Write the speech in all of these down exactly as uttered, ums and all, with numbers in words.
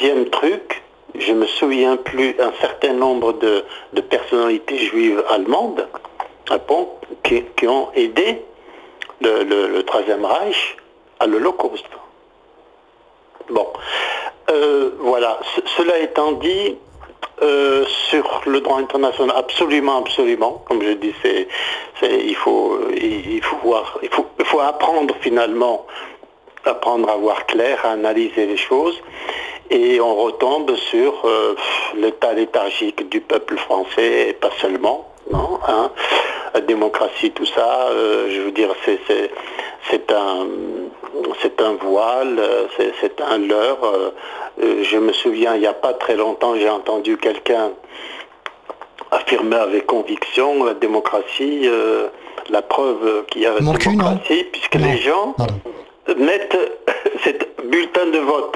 deuxième truc, je me souviens plus un certain nombre de, de personnalités juives allemandes ah bon, qui, qui ont aidé le, le, le Troisième Reich à l'Holocauste. Bon, euh, voilà. C- cela étant dit, euh, sur le droit international, absolument, absolument. Comme je dis, c'est, c'est, il faut, il, il faut voir, il faut, il faut apprendre finalement, apprendre à voir clair, à analyser les choses. Et on retombe sur euh, l'état léthargique du peuple français, et pas seulement, non, hein, la démocratie, tout ça, euh, je veux dire, c'est, c'est, c'est un, c'est un voile, c'est, c'est un leurre. Euh, je me souviens, il n'y a pas très longtemps, j'ai entendu quelqu'un affirmer avec conviction la démocratie, euh, la preuve qu'il y a la Mon cul, démocratie, non. puisque Non. les gens Pardon. mettent cet bulletin de vote.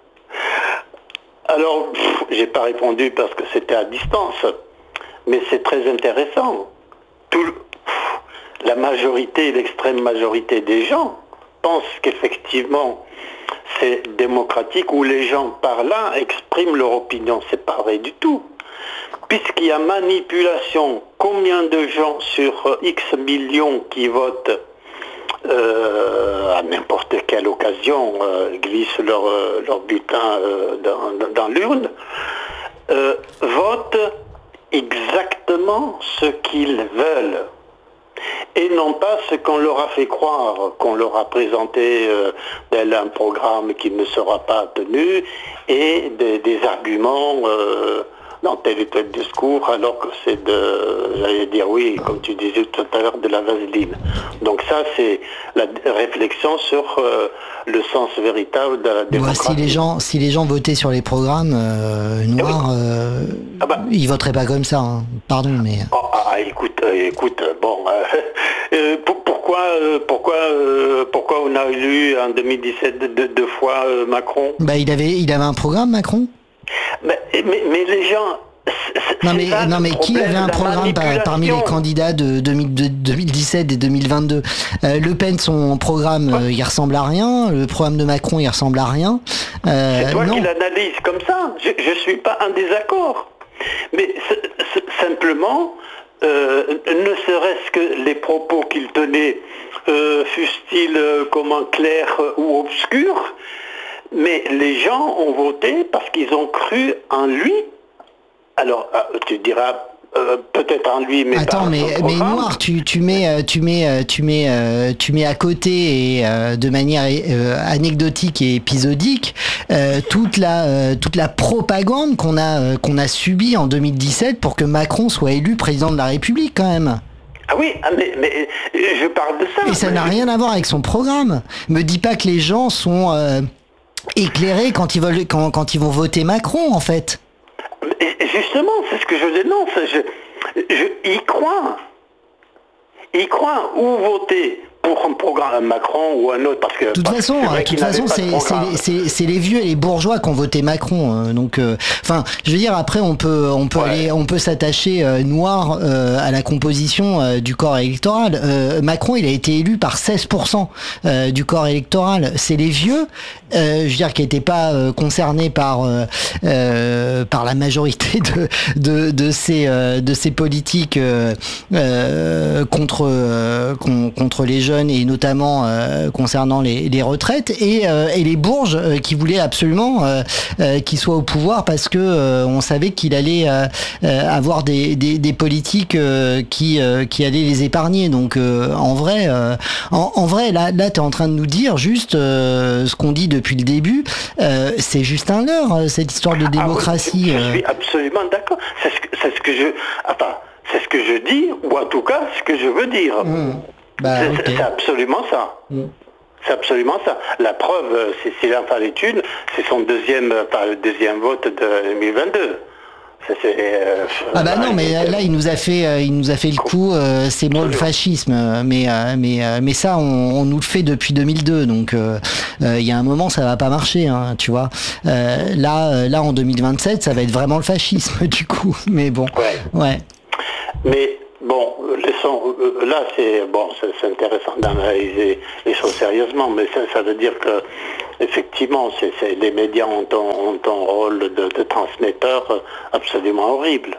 Alors, pff, j'ai pas répondu parce que c'était à distance, mais c'est très intéressant. Tout, pff, la majorité, l'extrême majorité des gens pensent qu'effectivement c'est démocratique, où les gens par là expriment leur opinion. C'est pas vrai du tout. Puisqu'il y a manipulation, combien de gens sur X millions qui votent Euh, à n'importe quelle occasion, euh, glissent leur, euh, leur bulletin euh, dans, dans l'urne, euh, votent exactement ce qu'ils veulent. Et non pas ce qu'on leur a fait croire, qu'on leur a présenté euh, tel un programme qui ne sera pas tenu, et des, des arguments euh, dans tel et tel discours, alors que c'est de, j'allais dire oui, comme tu disais tout à l'heure, de la vaseline. Donc ça, c'est la réflexion sur euh, le sens véritable de la Bon, démocratie. si les gens, si les gens votaient sur les programmes euh, noirs, euh, Ah bah. ils voteraient pas comme ça. Hein. Pardon, mais Oh, ah, écoute, euh, écoute, bon, euh, euh, pour- pourquoi, euh, pourquoi, euh, pourquoi on a élu en deux mille dix-sept deux, deux fois euh, Macron? bah il avait, il avait un programme, Macron. mais, mais, mais les gens... c'est- Non c'est mais, ça, non le mais qui problème, avait un la programme par- parmi les manipulation. candidats de deux mille deux deux mille dix-sept et deux mille vingt-deux? euh, Le Pen, son programme, euh, il ressemble à rien. Le programme de Macron, il ressemble à rien. Euh, C'est toi non. qui l'analyses comme ça. Je ne suis pas en désaccord. Mais c'est- c'est simplement, euh, ne serait-ce que les propos qu'il tenait, euh, fussent-ils euh, comment clairs euh, ou obscurs, mais les gens ont voté parce qu'ils ont cru en lui. Alors, euh, tu diras euh, peut-être en lui, mais pas Attends, en mais, son mais programme. Noir, tu, tu mets, euh, tu mets, euh, tu mets, euh, tu mets à côté et euh, de manière euh, anecdotique et épisodique euh, toute la, euh, toute la propagande qu'on a, euh, qu'on a subie en deux mille dix-sept pour que Macron soit élu président de la République quand même. Ah oui, ah, mais, mais je parle de ça. Et ça mais n'a je- rien à voir avec son programme. Me dis pas que les gens sont euh, éclairés quand ils veulent, quand, quand ils vont voter Macron en fait. Et justement, c'est ce que je dénonce. Je, je y crois. Y crois. Ou voter pour un programme, un Macron ou un autre, parce que... De toute parce que façon, c'est vrai de qu'il toute n'avait façon, pas de c'est c'est programme. les, c'est- c'est les vieux et les bourgeois qui ont voté Macron. euh, donc, euh, enfin, je veux dire, après, on peut, on peut Ouais. aller, on peut s'attacher euh, noir euh, à la composition euh, du corps électoral. Euh, Macron, il a été élu par seize pour cent euh, du corps électoral. C'est les vieux, euh, je veux dire, qui n'étaient pas euh, concernés par euh, euh, par la majorité de de, de ces euh, de ces politiques euh, euh, contre euh, con- contre les jeunes et notamment euh, concernant les, les retraites et, euh, et les bourges euh, qui voulaient absolument euh, euh, qu'il soit au pouvoir parce que euh, on savait qu'il allait euh, euh, avoir des, des, des politiques euh, qui euh, qui allaient les épargner. Donc euh, en vrai euh, en, en vrai là là t'es en train de nous dire juste euh, ce qu'on dit depuis le début. Euh, c'est juste un leurre euh, cette histoire de Ah oui, démocratie. je euh. suis absolument d'accord. C'est ce, que- c'est ce que je... Attends, c'est ce que je dis, ou en tout cas ce que je veux dire. Mmh. Bah, C'est- ok. c'est, c'est absolument ça. Mmh. C'est absolument ça. La preuve, euh, c'est, s'il en fallait une, c'est son deuxième, euh, enfin, le deuxième vote de deux mille vingt-deux. C'est, c'est, euh, Ah bah non, mais c'est- là il nous a fait, euh, il nous a fait le coup. Euh, c'est moi le fascisme, euh, mais euh, mais euh, mais ça on, on nous le fait depuis deux mille deux, donc euh, euh, il y a un moment ça va pas marcher, hein, tu vois. Euh, là euh, là en deux mille vingt-sept ça va être vraiment le fascisme du coup, mais bon. Ouais. Ouais. Mais bon, laissons, euh, là c'est bon, c'est, c'est intéressant d'analyser les choses sérieusement, mais ça, ça veut dire que effectivement, c'est, c'est, les médias ont un, ont un rôle de, de transmetteur absolument horrible.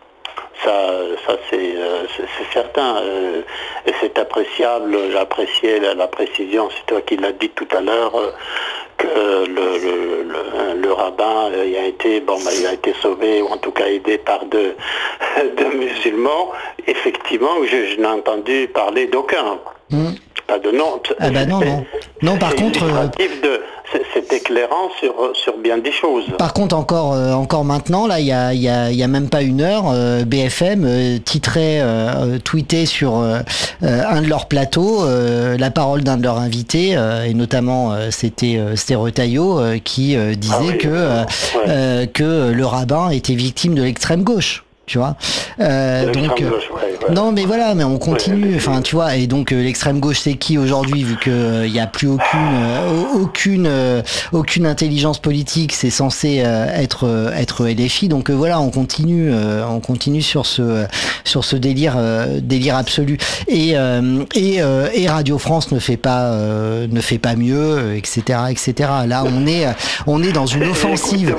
Ça, ça c'est, euh, c'est, c'est certain. Euh, et c'est appréciable, j'appréciais la, la précision, c'est toi qui l'as dit tout à l'heure, euh, que le, le, le, le rabbin euh, il a été bon bah, il a été sauvé ou en tout cas aidé par deux, deux musulmans. Effectivement, je, je n'ai entendu parler d'aucun. Mmh. Pas de nom. Ah bah non, non. Non, par contre, euh, de, c'est, c'est éclairant sur, sur bien des choses. Par contre, encore, euh, encore maintenant, là, il y a, y, a, y a même pas une heure, euh, B F M euh, titrait, euh, tweetait sur euh, euh, un de leurs plateaux euh, la parole d'un de leurs invités, euh, et notamment euh, c'était, euh, c'était Retailleau, euh, qui euh, disait ah oui, que, euh, ouais. euh, que le rabbin était victime de l'extrême gauche. Tu vois, euh, donc euh, gauche, ouais, ouais. Non mais voilà, mais on continue. Enfin, ouais, tu vois, et donc euh, l'extrême gauche c'est qui aujourd'hui, vu que il euh, y a plus aucune, euh, aucune, euh, aucune intelligence politique, c'est censé euh, être euh, être L F I. Donc euh, voilà, on continue, euh, on continue sur ce sur ce délire euh, délire absolu. Et euh, et, euh, et Radio France ne fait pas euh, ne fait pas mieux, et cetera, et cetera. Là, on est on est dans une offensive.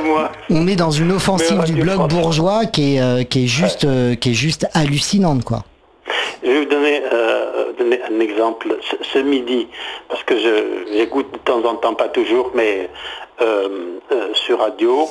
On est dans une offensive du bloc France. bourgeois qui est Euh, qui est juste euh, qui est juste hallucinante, quoi. Je vais vous donner, euh, donner un exemple ce, ce midi, parce que je, j'écoute de temps en temps, pas toujours, mais euh, euh, sur radio.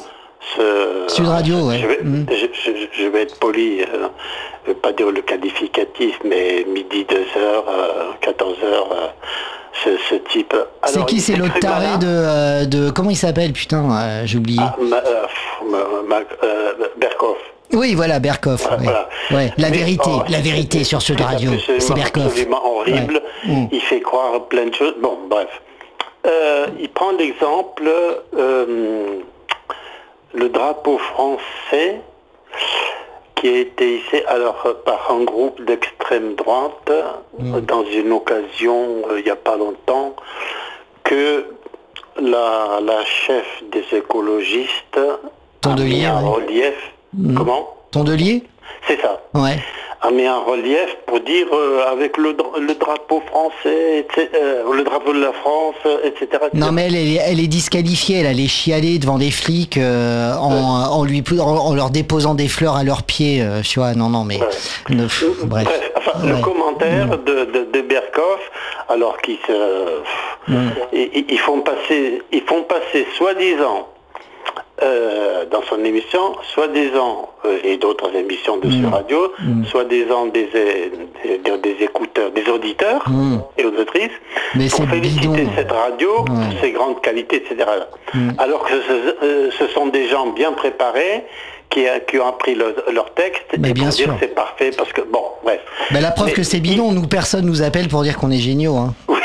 Ce, Sud Radio, ouais. Je vais, mmh. je, je, je vais être poli, euh, je vais pas dire le qualificatif, mais midi, deux heures, euh, quatorze heures, euh, ce, ce type. Alors, c'est qui, c'est l'autre taré de, euh, de, comment il s'appelle, putain, euh, j'ai oublié. Ah, ma, euh, ma, ma, euh, Berkoff. Oui, voilà, Berkoff. Voilà, ouais. voilà. Ouais. La mais, vérité, oh, la vérité sur Sud Radio, c'est Berkoff. C'est absolument horrible. Ouais. Mmh. Il fait croire plein de choses. Bon, bref. Euh, il prend l'exemple, euh, le drapeau français qui a été hissé alors par un groupe d'extrême droite mmh. dans une occasion euh, il n'y a pas longtemps que la, la chef des écologistes Tondelier, a mis en ouais. relief. Mmh. Comment ? Tondelier ? C'est ça. Ouais. A mis en relief pour dire euh, avec le, le drapeau français, et cetera, euh, le drapeau de la France, et cetera. Non mais elle, elle, est, elle est disqualifiée, elle allait chialer devant les flics euh, en, ouais. en, lui, en, en leur déposant des fleurs à leurs pieds, euh, tu vois, non, non, mais... Ouais. Ne, pff, bref. bref. Enfin, ouais. Le commentaire mmh. de, de, de Berkoff, alors qu'ils se... Mmh. Ils, ils font passer, ils font passer soi-disant, Euh, dans son émission, soi-disant, euh, et d'autres émissions de mmh. sur radio, mmh. soi-disant des, des, des écouteurs, des auditeurs mmh. et auditrices, mais pour féliciter bidon. cette radio ouais. pour ses grandes qualités, et cetera. Mmh. Alors que ce, euh, ce sont des gens bien préparés qui, qui ont appris le, leur texte mais et bien pour sûr. dire c'est parfait, parce que, bon, bref. Mais la preuve mais, que c'est bidon, nous, personne nous appelle pour dire qu'on est géniaux. Hein. Oui.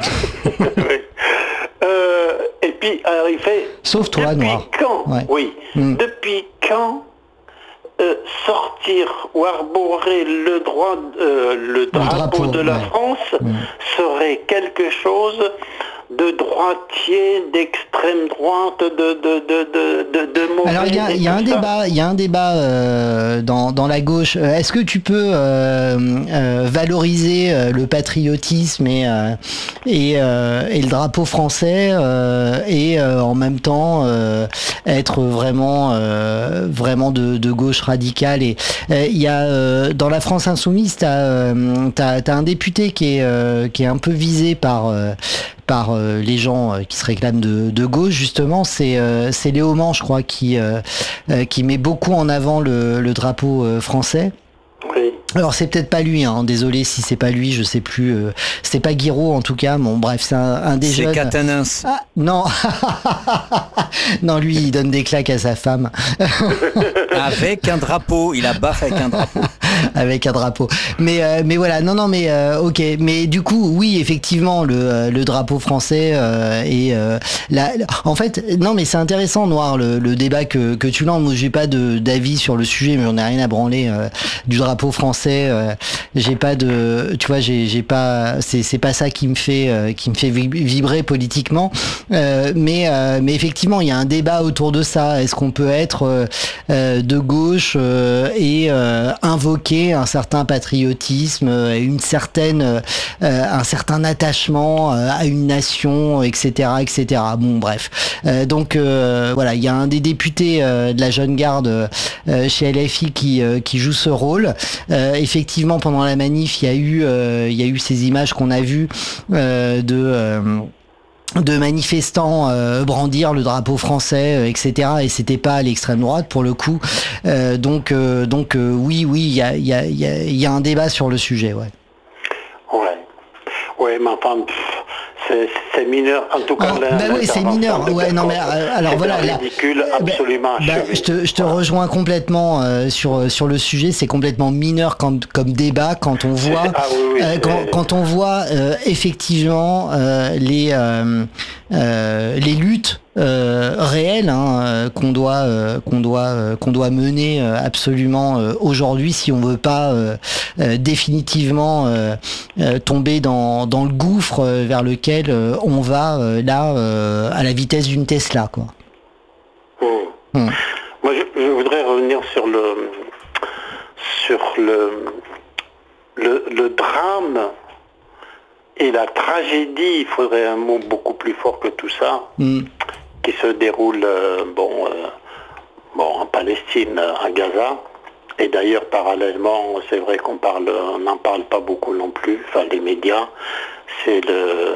oui. Euh, et puis, alors il fait... Sauf toi, depuis Noir. quand, ouais. oui, mmh. depuis quand euh, sortir ou arborer le, droit, euh, le drapeau, le drapeau de la ouais. France mmh. serait quelque chose de droitier, d'extrême droite, de de de de de, de mauvais. Alors il y a, y a un débat, il y a un débat euh, dans dans la gauche. Est-ce que tu peux euh, euh, valoriser euh, le patriotisme et euh, et, euh, et le drapeau français euh, et euh, en même temps euh, être vraiment euh, vraiment de, de gauche radicale? Et il y a euh, dans la France insoumise, t'as euh, t'as, t'as un député qui est euh, qui est un peu visé par euh, par euh, les gens euh, qui se réclament de, de gauche, justement, c'est euh, c'est Léo Mann, je crois, qui euh, euh, qui met beaucoup en avant le, le drapeau euh, français. Oui. Alors c'est peut-être pas lui, hein. Désolé si c'est pas lui, je sais plus. Euh, c'est pas Guiraud en tout cas. Bon bref, c'est un, un des c'est jeunes. C'est Catanins. Ah non, non lui il donne des claques à sa femme. Avec un drapeau, il a baffé avec un drapeau. Avec un drapeau. Mais euh, mais voilà, non non mais euh, ok. Mais du coup oui effectivement le le drapeau français euh, et euh, la, en fait non mais c'est intéressant Noir le, le débat que que tu lances. Moi j'ai pas de d'avis sur le sujet, mais on n'a rien à branler euh, du drapeau français. français. Euh, j'ai pas de, tu vois, j'ai, j'ai pas, c'est, c'est pas ça qui me fait, euh, qui me fait vibrer politiquement. Euh, mais, euh, mais effectivement, il y a un débat autour de ça. Est-ce qu'on peut être euh, euh, de gauche euh, et euh, invoquer un certain patriotisme, euh, une certaine, euh, un certain attachement euh, à une nation, et cetera, et cetera. Bon, bref. Euh, donc euh, voilà, il y a un des députés euh, de la jeune garde euh, chez L F I qui euh, qui joue ce rôle. Euh, effectivement, pendant la manif, il y a eu euh, il y a eu ces images qu'on a vues euh, de euh, de manifestants euh, brandir le drapeau français, euh, et cetera. Et c'était pas à l'extrême droite pour le coup. Euh, donc, euh, donc euh, oui, oui, il y a, y, a, y, a, y a un débat sur le sujet, ouais. Ouais, ouais, mais enfin, pff, c'est, c'est mineur. En tout cas, ah, bah oui, c'est mineur. Ouais, non, mais euh, alors voilà, ridicule, là, absolument. Bah, bah, je te, je te rejoins complètement euh, sur sur le sujet. C'est complètement mineur comme comme débat quand on voit ah, oui, oui, euh, quand, quand on voit euh, effectivement euh, les euh, euh, les luttes euh, réelles hein, qu'on doit euh, qu'on doit euh, qu'on doit mener euh, absolument euh, aujourd'hui si on veut pas euh, euh, définitivement euh, euh, tomber dans dans le gouffre euh, vers lequel euh, on va euh, là euh, à la vitesse d'une Tesla, quoi. Mmh. Mmh. Moi, je, je voudrais revenir sur le sur le le, le drame et la tragédie. Il faudrait un mot beaucoup plus fort que tout ça, mmh. qui se déroule euh, bon euh, bon en Palestine, à Gaza. Et d'ailleurs, parallèlement, c'est vrai qu'on parle, on n'en parle pas beaucoup non plus. Enfin, les médias, c'est le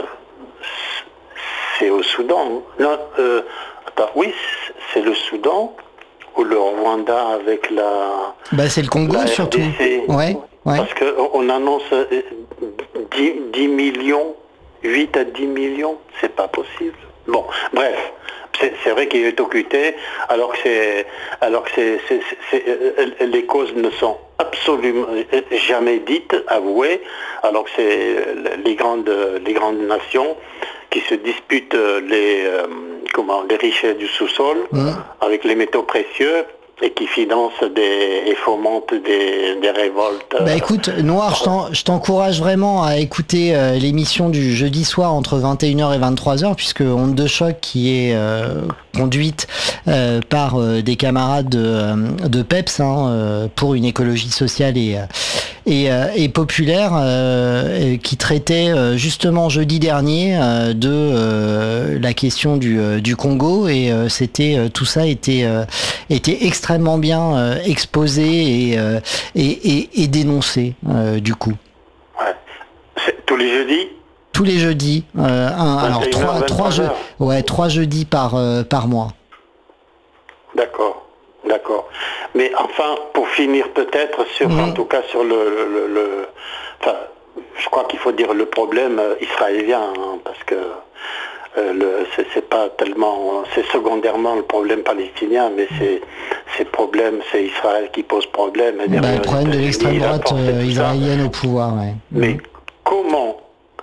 c'est au Soudan. Non, euh, attends, oui, c'est le Soudan ou le Rwanda avec la. Bah, c'est le Congo surtout. Ouais, ouais. Parce qu'on annonce dix, dix millions, huit à dix millions, c'est pas possible. Bon, bref. C'est, c'est vrai qu'il est occupé, alors que, c'est, alors que c'est, c'est, c'est, c'est, les causes ne sont absolument jamais dites, avouées, alors que c'est les grandes, les grandes nations qui se disputent les, euh, comment, les richesses du sous-sol mmh. avec les métaux précieux et qui financent des, et fomentent des, des révoltes. Bah écoute, Noir, je, t'en, je t'encourage vraiment à écouter euh, l'émission du jeudi soir entre vingt et une heures et vingt-trois heures, puisque Onde de choc, qui est euh, conduite euh, par euh, des camarades de, euh, de PEPS, hein, euh, pour une écologie sociale et, et, euh, et populaire, euh, qui traitait euh, justement jeudi dernier euh, de euh, la question du, euh, du Congo, et euh, c'était euh, tout ça était, euh, était extrêmement extrêmement bien euh, exposé et, euh, et, et, et dénoncé euh, du coup. Ouais. C'est tous les jeudis. Tous les jeudis. Euh, un, alors trois, trois, je, ouais, trois jeudis par euh, par mois. D'accord, d'accord. Mais enfin, pour finir peut-être sur, mmh. en tout cas sur le, le, le, le enfin, je crois qu'il faut dire le problème israélien, hein, parce que. Euh, le, c'est, c'est pas tellement, c'est secondairement le problème palestinien, mais c'est, c'est problème, c'est Israël qui pose problème. Bah, le problème de l'extrême droite euh, israélienne au pouvoir, ouais. Mais mmh. comment,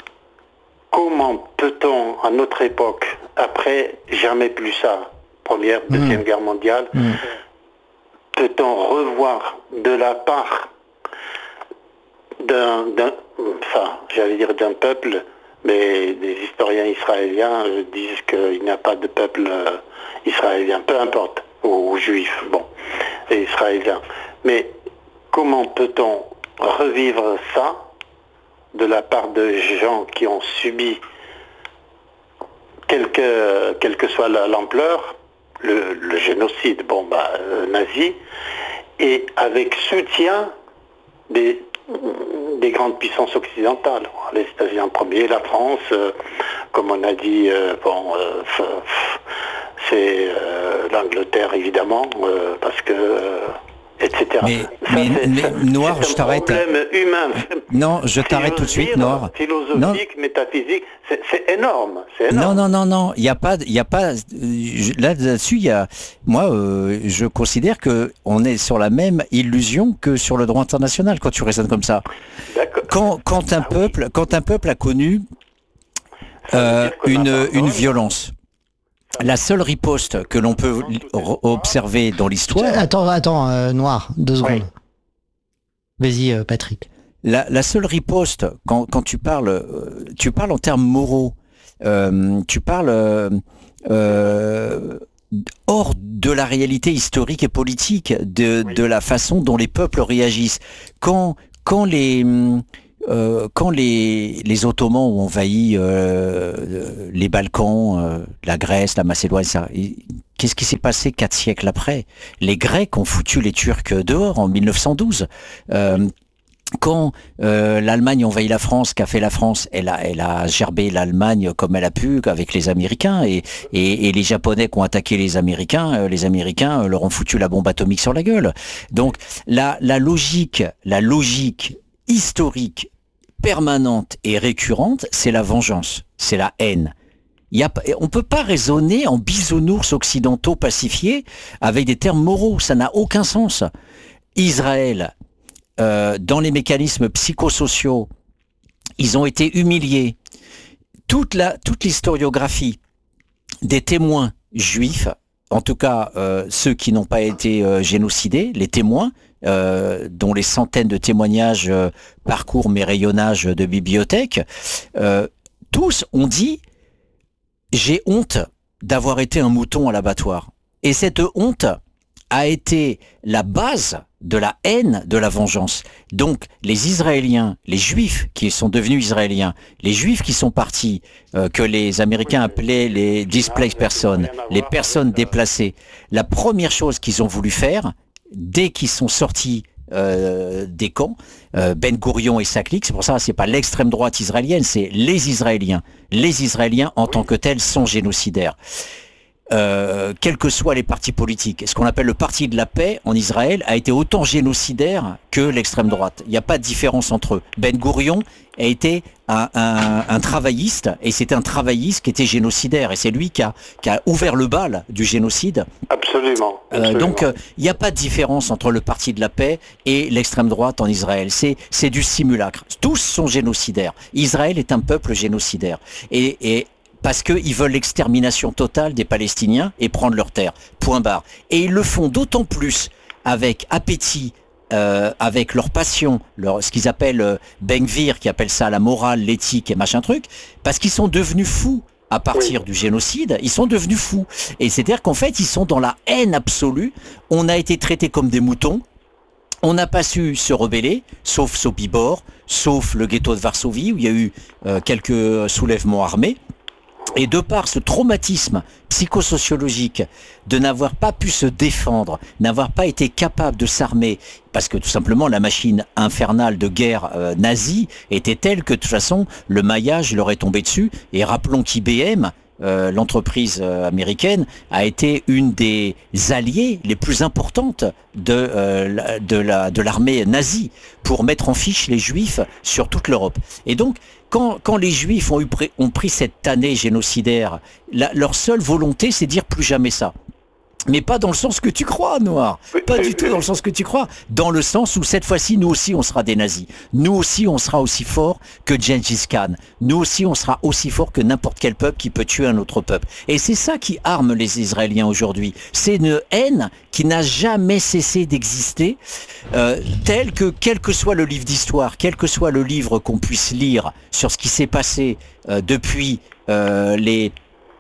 comment peut-on, à notre époque, après jamais plus ça, première, deuxième mmh. guerre mondiale, mmh. peut-on revoir de la part d'un, d'un, enfin, j'allais dire d'un peuple, mais des historiens israéliens euh, disent qu'il n'y a pas de peuple euh, israélien, peu importe, ou, ou juif, bon, et israélien. Mais comment peut-on revivre ça de la part de gens qui ont subi, quelle que, quelle que soit la, l'ampleur, le, le génocide, bon, bah, euh, nazi, et avec soutien des des grandes puissances occidentales, les États-Unis en premier, la France, euh, comme on a dit, euh, bon, euh, c'est euh, l'Angleterre évidemment, euh, parce que, euh, et cetera. Mais, ça, mais, c'est, mais ça, Noir, c'est je t'arrête. Problème humain. Non, je t'arrête tout de suite, Noir. Philosophique, non. métaphysique, c'est, c'est énorme, c'est Non, énorme. non, non, non, il n'y a pas, il y a pas, là là-dessus, il y a, moi, euh, je considère que on est sur la même illusion que sur le droit international quand tu raisonnes comme ça. D'accord. Quand, quand un ah, peuple, oui. quand un peuple a connu euh, une une violence. La seule riposte que l'on peut observer dans l'histoire... Attends, attends, euh, Noir, deux secondes. Oui. Vas-y, euh, Patrick. La, la seule riposte, quand, quand tu parles, euh, tu parles en termes moraux, euh, tu parles euh, euh, hors de la réalité historique et politique, de, Oui. de la façon dont les peuples réagissent. Quand, quand les... Euh, quand les, les Ottomans ont envahi euh, les Balkans, euh, la Grèce, la Macédoine, ça, qu'est-ce qui s'est passé quatre siècles après? Les Grecs ont foutu les Turcs dehors en mille neuf cent douze. Euh, quand euh, l'Allemagne a envahi la France, qu'a fait la France? Elle a, elle a gerbé l'Allemagne comme elle a pu avec les Américains et, et, et les Japonais qui ont attaqué les Américains, euh, les Américains euh, leur ont foutu la bombe atomique sur la gueule. Donc la, la logique, la logique historique, permanente et récurrente, c'est la vengeance, c'est la haine. Il y a, on ne peut pas raisonner en bisounours occidentaux pacifiés avec des termes moraux, ça n'a aucun sens. Israël, euh, dans les mécanismes psychosociaux, ils ont été humiliés. Toute la, toute l'historiographie des témoins juifs, en tout cas euh, ceux qui n'ont pas été euh, génocidés, les témoins, Euh, dont les centaines de témoignages euh, parcourent mes rayonnages de bibliothèque, euh, tous ont dit « j'ai honte d'avoir été un mouton à l'abattoir ». Et cette honte a été la base de la haine, de la vengeance. Donc les Israéliens, les Juifs qui sont devenus Israéliens, les Juifs qui sont partis, euh, que les Américains appelaient les displaced persons, les personnes déplacées, la première chose qu'ils ont voulu faire, dès qu'ils sont sortis euh, des camps, euh, Ben Gourion et sa clique, c'est pour ça que c'est pas l'extrême droite israélienne, c'est les Israéliens. Les Israéliens en tant que tels sont génocidaires. Euh, quels que soient les partis politiques. Ce qu'on appelle le parti de la paix en Israël a été autant génocidaire que l'extrême droite. Il n'y a pas de différence entre eux. Ben Gourion a été un, un, un travailliste, et c'est un travailliste qui était génocidaire, et c'est lui qui a, qui a ouvert le bal du génocide. Absolument. absolument. Euh, donc il euh, n'y a pas de différence entre le parti de la paix et l'extrême droite en Israël. C'est, c'est du simulacre. Tous sont génocidaires. Israël est un peuple génocidaire. Et, et parce qu'ils veulent l'extermination totale des Palestiniens et prendre leurs terres. Point barre. Et ils le font d'autant plus avec appétit, euh, avec leur passion, leur, ce qu'ils appellent euh, Ben Gvir, qui appelle ça la morale, l'éthique et machin truc, parce qu'ils sont devenus fous à partir oui. du génocide, ils sont devenus fous. Et c'est-à-dire qu'en fait, ils sont dans la haine absolue. On a été traités comme des moutons. On n'a pas su se rebeller, sauf Sobibor, sauf le ghetto de Varsovie, où il y a eu euh, quelques soulèvements armés. Et de par ce traumatisme psychosociologique de n'avoir pas pu se défendre, n'avoir pas été capable de s'armer, parce que tout simplement la machine infernale de guerre euh, nazie était telle que de toute façon le maillage leur est tombé dessus. Et rappelons qu'I B M, euh, l'entreprise euh, américaine, a été une des alliées les plus importantes de, euh, de, la, de l'armée nazie pour mettre en fiche les Juifs sur toute l'Europe. Et donc, Quand, quand les Juifs ont, eu, ont pris cette tannée génocidaire, la, leur seule volonté, c'est de dire plus jamais ça. Mais pas dans le sens que tu crois, Noir. Pas du tout dans le sens que tu crois. Dans le sens où cette fois-ci, nous aussi, on sera des nazis. Nous aussi, on sera aussi fort que Gengis Khan. Nous aussi, on sera aussi fort que n'importe quel peuple qui peut tuer un autre peuple. Et c'est ça qui arme les Israéliens aujourd'hui. C'est une haine qui n'a jamais cessé d'exister, euh, telle que, quel que soit le livre d'histoire, quel que soit le livre qu'on puisse lire sur ce qui s'est passé euh, depuis euh, les...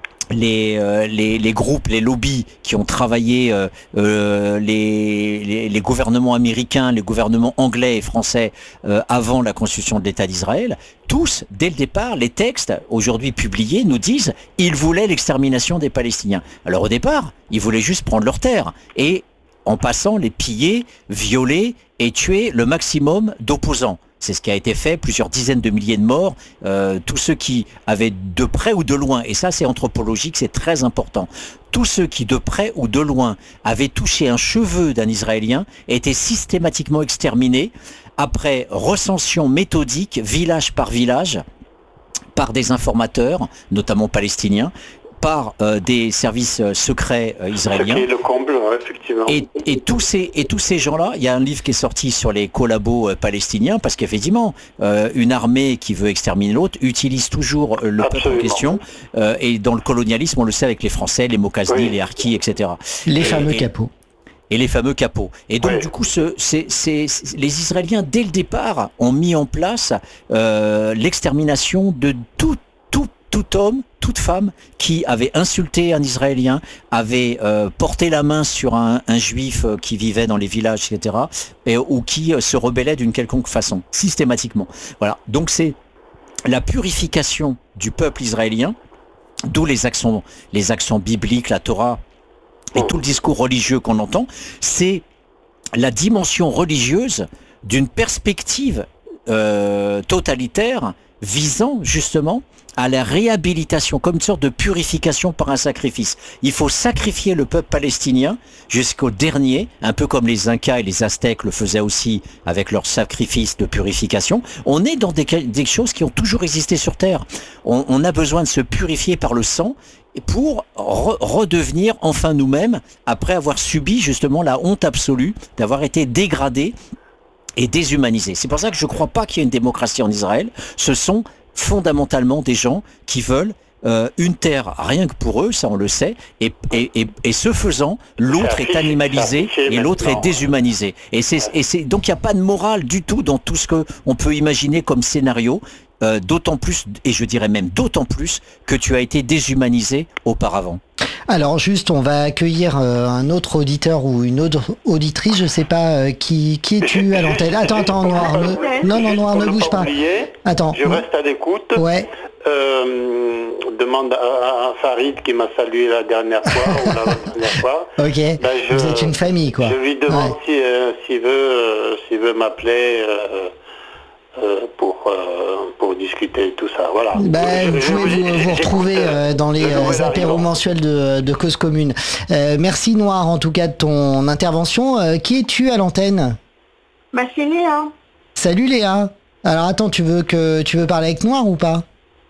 Les, euh, les, les groupes, les lobbies qui ont travaillé, euh, euh, les, les, les gouvernements américains, les gouvernements anglais et français euh, avant la constitution de l'État d'Israël, tous, dès le départ, les textes aujourd'hui publiés nous disent ils voulaient l'extermination des Palestiniens. Alors au départ, ils voulaient juste prendre leurs terres et en passant les piller, violer et tuer le maximum d'opposants. C'est ce qui a été fait, plusieurs dizaines de milliers de morts, euh, tous ceux qui avaient de près ou de loin, et ça c'est anthropologique, c'est très important, tous ceux qui de près ou de loin avaient touché un cheveu d'un Israélien étaient systématiquement exterminés après recension méthodique, village par village, par des informateurs, notamment palestiniens, par euh, des services euh, secrets euh, israéliens. Ce qui est le comble, effectivement. Et, et tous ces, et tous ces gens-là, il y a un livre qui est sorti sur les collabos euh, palestiniens, parce qu'effectivement, euh, une armée qui veut exterminer l'autre utilise toujours euh, le Absolument. peuple en question. Euh, et dans le colonialisme, on le sait avec les Français, les Mokazni, oui. les Harkis, et cetera. Les et, fameux et, capots. et les fameux capots. Et donc Ouais. du coup, ce, c'est, c'est, c'est- les Israéliens, dès le départ, ont mis en place euh, l'extermination de tout, tout, tout homme, toute femme qui avait insulté un Israélien, avait euh, porté la main sur un, un juif euh, qui vivait dans les villages, et cetera, et, ou qui euh, se rebellait d'une quelconque façon, systématiquement. Voilà. Donc c'est la purification du peuple israélien, d'où les accents, les accents bibliques, la Torah et tout le discours religieux qu'on entend, c'est la dimension religieuse d'une perspective euh, totalitaire visant justement à la réhabilitation, comme une sorte de purification par un sacrifice. Il faut sacrifier le peuple palestinien jusqu'au dernier, un peu comme les Incas et les Aztèques le faisaient aussi avec leur sacrifice de purification. On est dans des, des choses qui ont toujours existé sur Terre. On, on a besoin de se purifier par le sang pour re redevenir enfin nous-mêmes après avoir subi justement la honte absolue d'avoir été dégradés et déshumanisés. C'est pour ça que je ne crois pas qu'il y ait une démocratie en Israël. Ce sont fondamentalement des gens qui veulent euh, une terre rien que pour eux, ça on le sait, et, et, et, et ce faisant, l'autre est animalisé et l'autre est déshumanisé. Et c'est, et c'est, donc il n'y a pas de morale du tout dans tout ce qu'on peut imaginer comme scénario, euh, d'autant plus, et je dirais même d'autant plus, que tu as été déshumanisé auparavant. Alors juste, on va accueillir euh, un autre auditeur ou une autre auditrice, je sais pas euh, qui qui es-tu à l'antenne. Attends, attends, Noir, ne... non, non, Noir, ne bouge pas. Attends. Je reste à l'écoute. Ouais. Euh, demande à, à Farid qui m'a salué la dernière fois ou la dernière fois. Ok. Ben je, Vous êtes une famille, quoi. Je lui demande Ouais. si, euh, s'il veut, euh, s'il veut m'appeler. Euh, Euh, pour, euh, pour discuter tout ça. Voilà. Bah, Je- vous je- pouvez je- vous, vous retrouver euh, dans les euh, apéros mensuels de, de Cause Commune. Euh, merci Noir en tout cas de ton intervention. Euh, qui es-tu à l'antenne? Bah c'est Léa. Salut Léa. Alors attends, tu veux que tu veux parler avec Noir ou pas?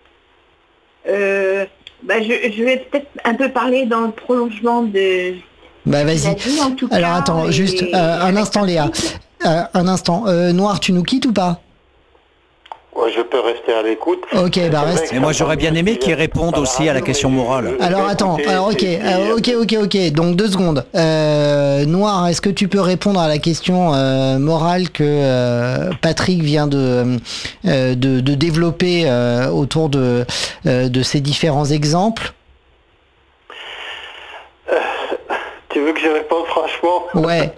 Euh, bah je, je vais peut-être un peu parler dans le prolongement de... Bah vas-y. la vie, en tout Alors cas, attends, et- juste euh, un instant Léa. Euh, un instant. Euh, Noir, tu nous quittes ou pas? Ouais, je peux rester à l'écoute. Ok, bah C'est vrai reste. que Et moi ça j'aurais bien aimé qu'il réponde par aussi à la radio, question mais je- morale. je- Alors je vais attends, écouter, alors ok, et puis, euh, ok, ok, ok. Donc deux secondes. Euh, Noir, est-ce que tu peux répondre à la question euh, morale que euh, Patrick vient de euh, de, de développer euh, autour de euh, de ces différents exemples? Tu veux que je réponde franchement? Ouais.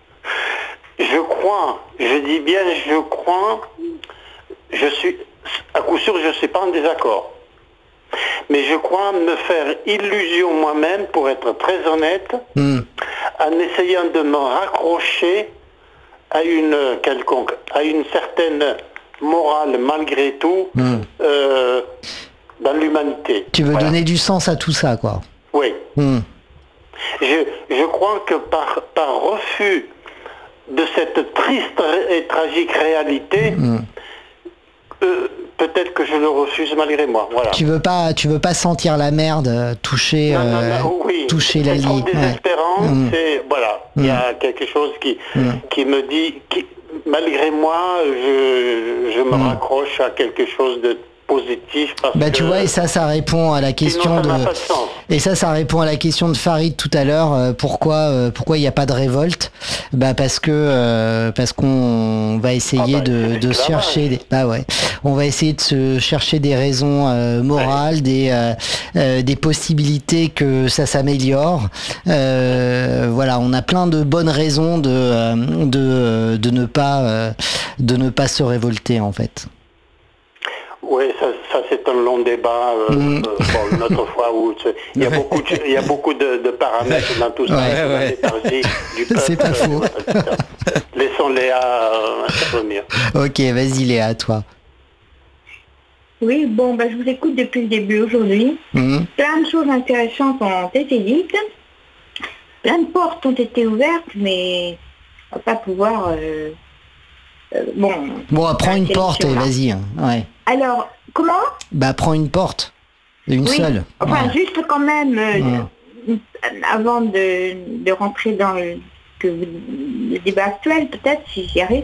Je crois, je dis bien je crois, je suis, à coup sûr je ne suis pas en désaccord. Mais je crois me faire illusion moi-même, pour être très honnête, Hmm. en essayant de me raccrocher à une quelconque, à une certaine morale malgré tout Hmm. euh, dans l'humanité. Tu veux Voilà. donner du sens à tout ça, quoi. Oui. Hmm. Je, je crois que par, par refus de cette triste et tragique réalité, Hmm. euh, peut-être que je le refuse malgré moi. Voilà. Tu veux pas, tu veux pas sentir la merde euh, toucher, Non, non, euh, non, oui. toucher la C'est trop lie. Ouais. désespérant. Mm. C'est voilà. Il y a quelque chose qui Mm. qui me dit, qui, malgré moi, je, je me Mm. raccroche à quelque chose de positif parce Bah tu que vois, et ça, ça répond à la question sinon, ça de. n'a pas de sens. Et ça, ça répond à la question de Farid tout à l'heure. euh, pourquoi, euh, pourquoi il n'y a pas de révolte? Bah parce que euh, parce qu'on va essayer Ah bah, de, c'est de l'esclavage. chercher. Des, bah ouais, on va essayer de se chercher des raisons euh, morales, des euh, euh, des possibilités que ça s'améliore. Euh, voilà, on a plein de bonnes raisons de euh, de de ne pas euh, de ne pas se révolter en fait. Oui, ça, ça c'est un long débat. Euh, Mm. euh, bon, une autre fois où c'est- il y a beaucoup, de, il y a beaucoup de, de paramètres dans tout ça. Ouais, la ouais. léthargie du peuple, C'est pas faux. et cetera. Laissons Léa euh, intervenir. Ok, vas-y Léa, à toi. Oui, bon, bah, je vous écoute depuis le début aujourd'hui. Mhm. Plein de choses intéressantes ont été dites. Plein de portes ont été ouvertes, mais on va pas pouvoir... euh, euh, bon... Bon, prends une arrêter porte et là-dessus, hein. vas-y. hein. Ouais. Alors, comment? Bah prends une porte. Une Oui, seule. enfin, Ouais. juste quand même, euh, Ouais. avant de, de rentrer dans le, que vous- le débat actuel, peut-être, si j'y arrive,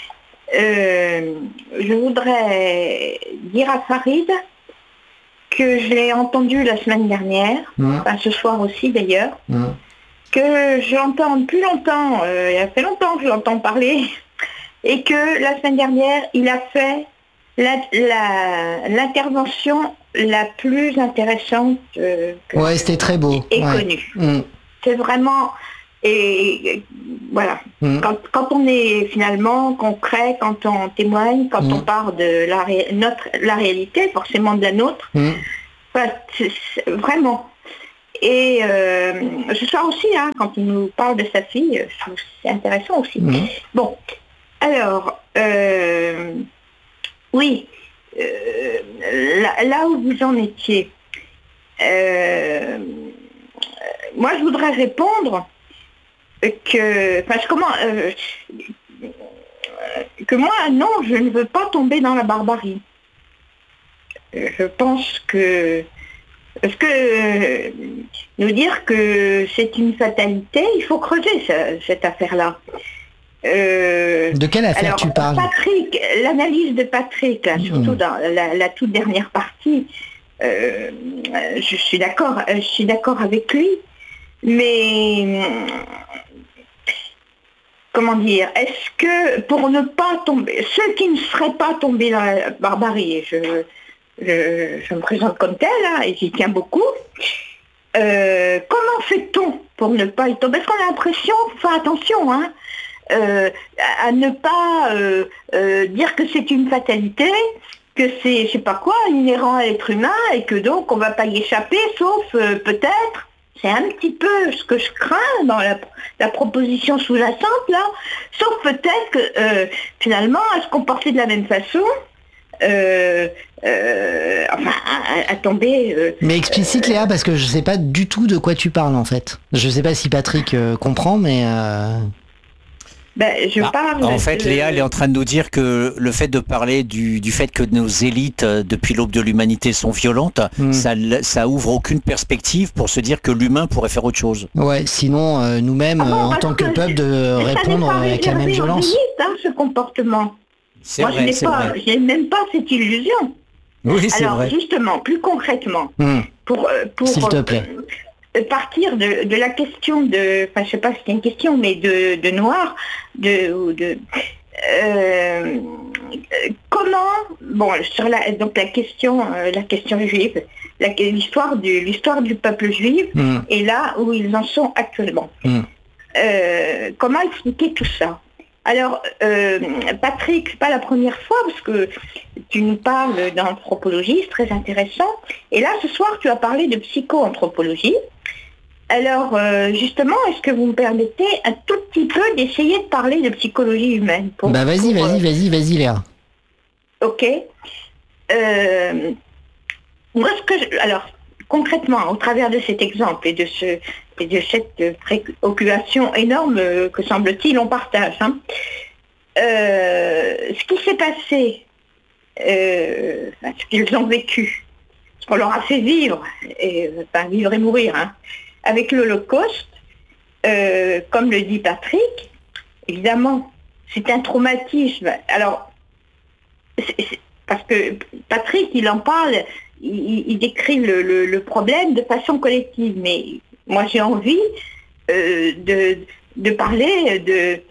euh, je voudrais dire à Farid que je l'ai entendu la semaine dernière, Mhm. enfin ce soir aussi d'ailleurs, Mhm. que j'entends depuis longtemps, euh, il y a fait longtemps que je l'entends parler, et que la semaine dernière, il a fait la, la, l'intervention la plus intéressante euh, que Ouais, c'était très beau. et Ouais. connue. Mm. C'est vraiment, et, et voilà, Mm. quand, quand on est finalement concret, quand on témoigne, quand Mm. on part de la, ré, notre, la réalité, forcément de la nôtre, Mm. enfin, c'est, c'est, vraiment. Et euh, ce soir aussi, hein, quand il nous parle de sa fille, je trouve que c'est intéressant aussi. Mm. Bon, alors, euh, oui, euh, là, là où vous en étiez, euh, moi je voudrais répondre que, enfin, comment, euh, que moi, non, je ne veux pas tomber dans la barbarie. Je pense que Parce que euh, nous dire que c'est une fatalité, il faut creuser ce- cette affaire-là. Euh, De quelle affaire alors, tu parles? Patrick, l'analyse de Patrick, là, surtout Mmh. dans la, la toute dernière partie, euh, je suis d'accord, je suis d'accord avec lui, mais comment dire, est-ce que pour ne pas tomber, ceux qui ne seraient pas tombés dans la barbarie, je Je, je me présente comme telle, hein, et j'y tiens beaucoup. Euh, comment fait-on pour ne pas y tomber? Parce qu'on a l'impression, faire attention, hein, euh, à, à ne pas euh, euh, dire que c'est une fatalité, que c'est, je sais pas quoi, inhérent à l'être humain, et que donc on va pas y échapper, sauf euh, peut-être, c'est un petit peu ce que je crains dans la, la proposition sous-jacente, là, sauf peut-être que euh, finalement, à se comporter de la même façon, Euh, euh, enfin, à, à tomber. Euh, Mais explicite Léa, parce que je sais pas du tout de quoi tu parles en fait. Je sais pas si Patrick euh, comprend, mais... Euh... Ben, je bah, parle en fait, de... Léa, elle est en train de nous dire que le fait de parler du, du fait que nos élites, euh, depuis l'aube de l'humanité, sont violentes, Mm. ça, ça ouvre aucune perspective pour se dire que l'humain pourrait faire autre chose. Ouais, sinon euh, nous-mêmes, Ah bon, euh, en parce tant que que peuple, de ça n'est répondre pas avec la même réservé aux violence. élites, hein, ce comportement. C'est Moi, je vrai, n'ai c'est pas, vrai. je n'ai même pas cette illusion. Oui, c'est Alors, vrai. justement, plus concrètement, Mm. pour, euh, pour S'il te plaît. euh, partir de, de la question de, enfin, je sais pas si c'est une question, mais de, de noir, de, ou de euh, comment, bon, sur la, donc la question, euh, la question juive, la- l'histoire du, l'histoire du peuple juif, Mm. et là où ils en sont actuellement. Mm. Euh, comment expliquer tout ça? Alors, euh, Patrick, c'est pas la première fois, parce que tu nous parles d'anthropologie, c'est très intéressant. Et là, ce soir, tu as parlé de psycho-anthropologie. Alors, euh, justement, est-ce que vous me permettez un tout petit peu d'essayer de parler de psychologie humaine pour, Bah vas-y, pour, vas-y, euh, vas-y, vas-y Léa. Ok. Euh, moi, ce que je, alors, concrètement, au travers de cet exemple et de, ce, et de cette préoccupation énorme euh, que semble-t-il on partage, hein, euh, ce qui s'est passé, euh, enfin, ce qu'ils ont vécu, ce qu'on leur a fait vivre, et, enfin, vivre et mourir, hein, avec l'Holocauste, euh, comme le dit Patrick, évidemment, c'est un traumatisme. Alors, c'est, c'est, parce que Patrick, il en parle, il, il décrit le, le, le problème de façon collective, mais moi j'ai envie euh, de, de parler de,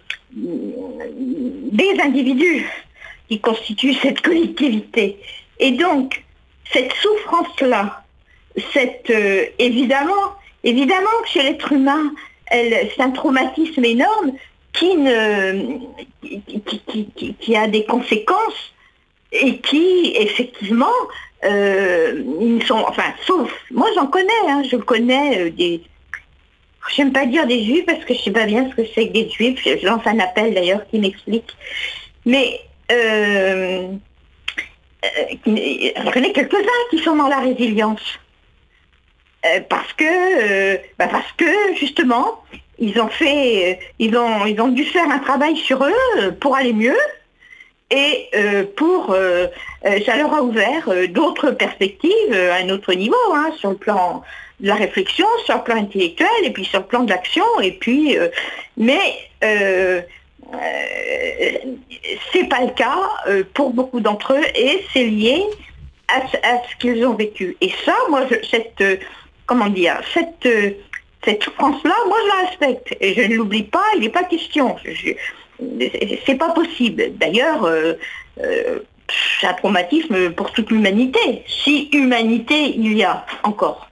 des individus qui constituent cette collectivité. Et donc, cette souffrance-là, cette, euh, évidemment, évidemment que chez l'être humain, elle, c'est un traumatisme énorme qui, ne, qui, qui, qui, qui a des conséquences et qui, effectivement, euh, ils sont, enfin, sauf, moi j'en connais, hein, je connais euh, des, j'aime pas dire des juifs parce que je sais pas bien ce que c'est que des juifs, je lance un appel d'ailleurs qui m'explique, mais euh, euh, je connais quelques-uns qui sont dans la résilience, euh, parce que, euh, bah parce que justement, ils ont fait, euh, ils ont, ils ont dû faire un travail sur eux pour aller mieux. Et euh, pour, euh, euh, ça leur a ouvert euh, d'autres perspectives euh, à un autre niveau, hein, sur le plan de la réflexion, sur le plan intellectuel, et puis sur le plan de l'action, et puis, euh, mais euh, euh, c'est pas le cas euh, pour beaucoup d'entre eux, et c'est lié à, à ce qu'ils ont vécu. Et ça, moi, je, cette, euh, comment dire, cette, euh, cette souffrance-là, moi je la respecte. Et je ne l'oublie pas, il n'est pas question. Je, je, c'est pas possible. D'ailleurs, euh, euh, c'est un traumatisme pour toute l'humanité. Si humanité il y a encore.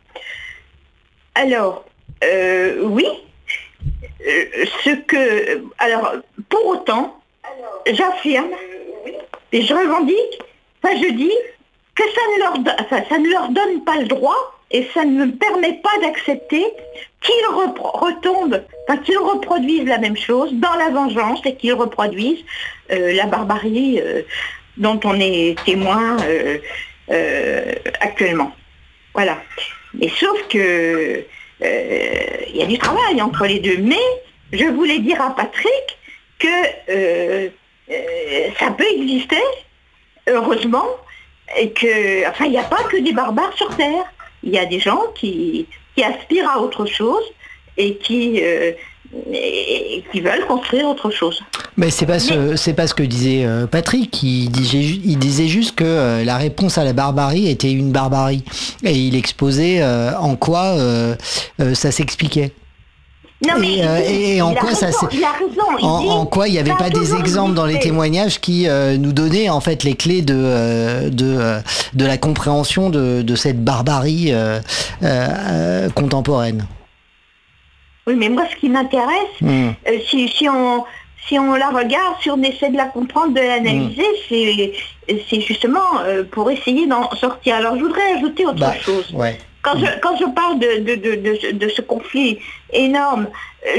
Alors, euh, oui, euh, ce que... Alors, pour autant, j'affirme, et je revendique, enfin je dis, que ça ne leur, do- enfin, ça ne leur donne pas le droit, et ça ne me permet pas d'accepter qu'ils repro- retombent, enfin qu'ils reproduisent la même chose dans la vengeance, et qu'ils reproduisent euh, la barbarie euh, dont on est témoin euh, euh, actuellement. Voilà. Mais sauf que il euh, y a du travail entre les deux. Mais je voulais dire à Patrick que euh, euh, ça peut exister, heureusement, et que, enfin, il n'y a pas que des barbares sur Terre. Il y a des gens qui, qui aspirent à autre chose et qui, euh, et, et qui veulent construire autre chose. Mais c'est pas ce, c'est pas ce que disait euh, Patrick. Il disait, il disait juste que euh, la réponse à la barbarie était une barbarie, et il exposait euh, en quoi euh, euh, ça s'expliquait. Non, mais et, euh, et, et en quoi raison, ça il a raison, il en, dit, en quoi il n'y avait pas des exemples dans les témoignages qui euh, nous donnaient en fait les clés de euh, de euh, de la compréhension de, de cette barbarie euh, euh, contemporaine. Oui, mais moi ce qui m'intéresse, mmh. euh, si, si on si on la regarde, si on essaie de la comprendre, de l'analyser, mmh. c'est c'est justement euh, pour essayer d'en sortir. Alors je voudrais ajouter autre bah, chose. Ouais. Quand je, quand je parle de, de, de, de, de ce conflit énorme,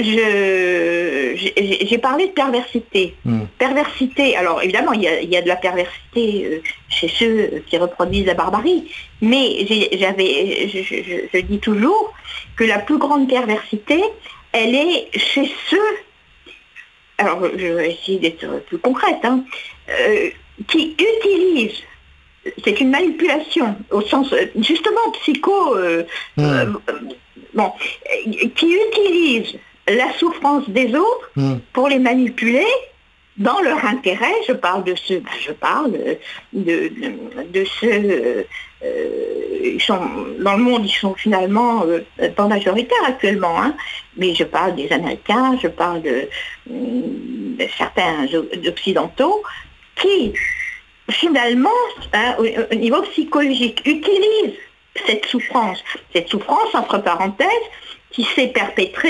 je, j'ai, j'ai parlé de perversité. Mm. Perversité, alors évidemment, il y a, il y a de la perversité chez ceux qui reproduisent la barbarie, mais j'ai, j'avais, je, je, je dis toujours que la plus grande perversité, elle est chez ceux, alors je vais essayer d'être plus concrète, hein, euh, qui utilisent, c'est une manipulation au sens justement psycho, euh, mmh. euh, bon, qui utilise la souffrance des autres mmh. pour les manipuler dans leur intérêt. Je parle de ceux, je parle de, de, de ceux, euh, ils sont, dans le monde, ils sont finalement euh, pas majoritaires actuellement, hein, mais je parle des Américains, je parle de, de certains occidentaux qui finalement, hein, au, au niveau psychologique, utilise cette souffrance, cette souffrance, entre parenthèses, qui s'est perpétrée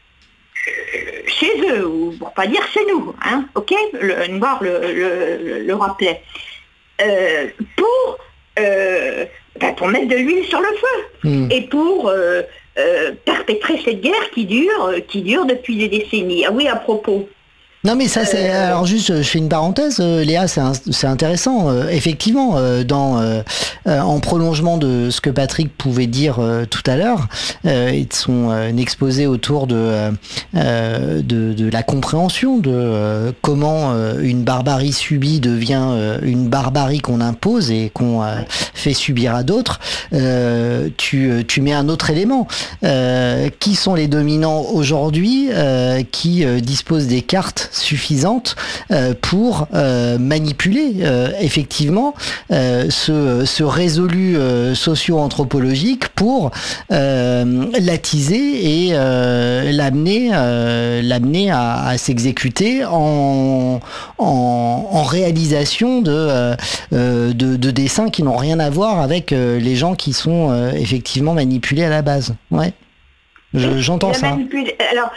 chez eux, ou pour pas dire chez nous, hein, ok, le Noir le, le, le rappelait, euh, pour, euh, ben pour mettre de l'huile sur le feu, mmh. et pour euh, euh, perpétrer cette guerre qui dure, qui dure depuis des décennies. Ah oui, à propos. Non mais ça c'est euh... alors juste je fais une parenthèse euh, Léa, c'est un, c'est intéressant euh, effectivement euh, dans euh, euh, en prolongement de ce que Patrick pouvait dire euh, tout à l'heure euh, et de son euh, exposé autour de, euh, de de la compréhension de euh, comment euh, une barbarie subie devient euh, une barbarie qu'on impose et qu'on euh, fait subir à d'autres. Euh, tu tu mets un autre élément. Euh, qui sont les dominants aujourd'hui euh, qui euh, disposent des cartes suffisante euh, pour euh, manipuler euh, effectivement euh, ce, ce résolu euh, socio-anthropologique pour euh, l'attiser et euh, l'amener euh, l'amener à, à s'exécuter en, en, en réalisation de, euh, de, de dessins qui n'ont rien à voir avec euh, les gens qui sont euh, effectivement manipulés à la base. Ouais. Je, j'entends ça. Manipule... Alors,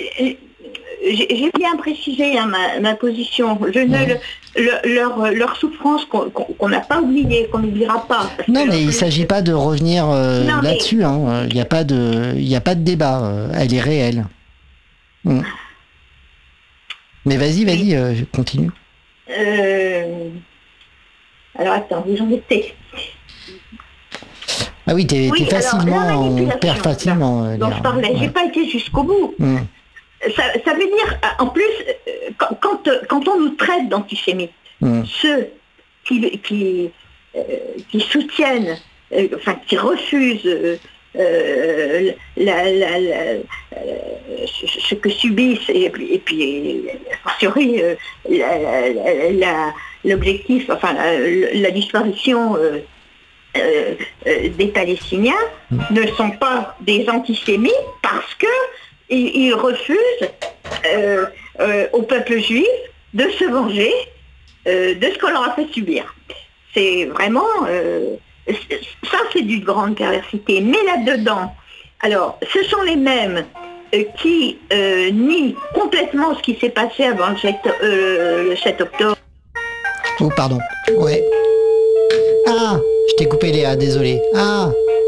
j'ai bien précisé hein, ma, ma position. Je ne, mmh. le, leur, leur souffrance qu'on qu'on n'a pas oubliée, qu'on n'oubliera pas. Non, mais il ne s'agit pas de revenir euh, là-dessus. Mais... Hein. Il n'y a pas de, il n'y a pas de débat. Elle est réelle. Mmh. Mais vas-y, vas-y, euh, continue. Euh... Alors attends, j'en étais. Ah oui, t'es oui, facilement, on perd facilement. Là, dont je parlais, ouais. J'ai pas été jusqu'au bout. Mmh. Ça, ça veut dire, en plus, quand, quand, quand on nous traite d'antisémites, mmh. ceux qui, qui, euh, qui soutiennent, euh, enfin qui refusent euh, euh, la, la, la, euh, ce que subissent, et, et puis, a fortiori, euh, l'objectif, enfin la, la disparition euh, Euh, euh, des Palestiniens mmh. ne sont pas des antisémites parce que il, il refuse euh, euh, au peuple juif de se venger euh, de ce qu'on leur a fait subir. C'est vraiment... Euh, ça, c'est d'une grande perversité. Mais là-dedans, alors, ce sont les mêmes euh, qui euh, nient complètement ce qui s'est passé avant le sept, euh, le sept octobre. Oh, pardon. Ouais. Ah, je t'ai coupé, Léa, désolé. Ah.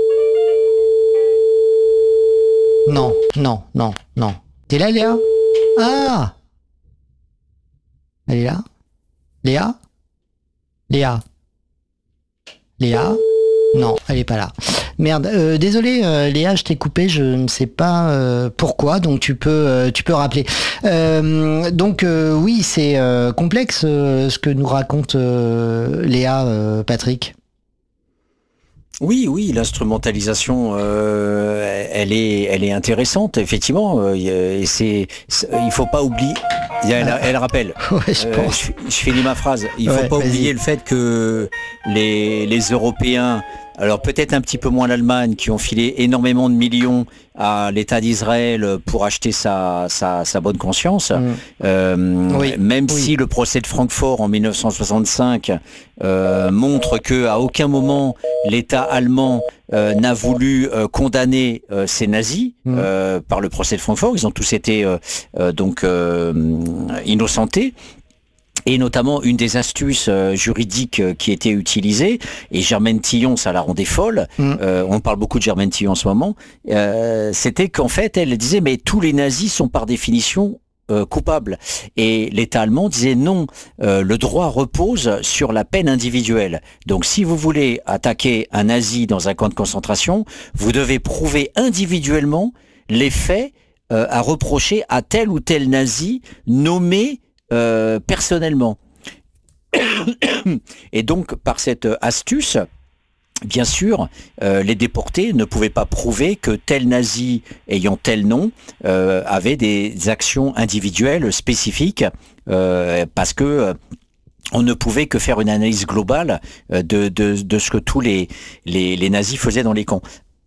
Non, non, non, non. T'es là, Léa? Ah. Elle est là? Léa? Léa? Léa? Non, elle est pas là. Merde, euh, désolé euh, Léa, je t'ai coupé, je ne sais pas euh, pourquoi, donc tu peux, euh, tu peux rappeler. Euh, donc euh, oui, c'est euh, complexe euh, ce que nous raconte euh, Léa, euh, Patrick. Oui, oui, l'instrumentalisation, euh, elle est, elle est intéressante, effectivement. Euh, et c'est, c'est, il faut pas oublier. Elle, elle rappelle. Ouais, je, euh, je, je finis ma phrase. Il faut ouais, pas vas-y. oublier le fait que les, les Européens, alors peut-être un petit peu moins l'Allemagne, qui ont filé énormément de millions à l'État d'Israël pour acheter sa, sa, sa bonne conscience, mmh. euh, oui, même oui. si le procès de Francfort en mille neuf cent soixante-cinq euh, montre que à aucun moment l'État allemand euh, n'a voulu euh, condamner euh, ces nazis mmh. euh, par le procès de Francfort, ils ont tous été euh, euh, donc euh, innocentés. Et notamment, une des astuces euh, juridiques euh, qui était utilisée, et Germaine Tillon, ça la rendait folle, mmh. euh, on parle beaucoup de Germaine Tillon en ce moment, euh, c'était qu'en fait, elle disait, mais tous les nazis sont par définition euh, coupables. Et l'État allemand disait, non, euh, le droit repose sur la peine individuelle. Donc, si vous voulez attaquer un nazi dans un camp de concentration, vous devez prouver individuellement les faits euh, à reprocher à tel ou tel nazi nommé Euh, personnellement. Et donc, par cette astuce, bien sûr, euh, les déportés ne pouvaient pas prouver que tel nazi ayant tel nom euh, avait des actions individuelles spécifiques, euh, parce que euh, on ne pouvait que faire une analyse globale de, de, de ce que tous les, les, les nazis faisaient dans les camps.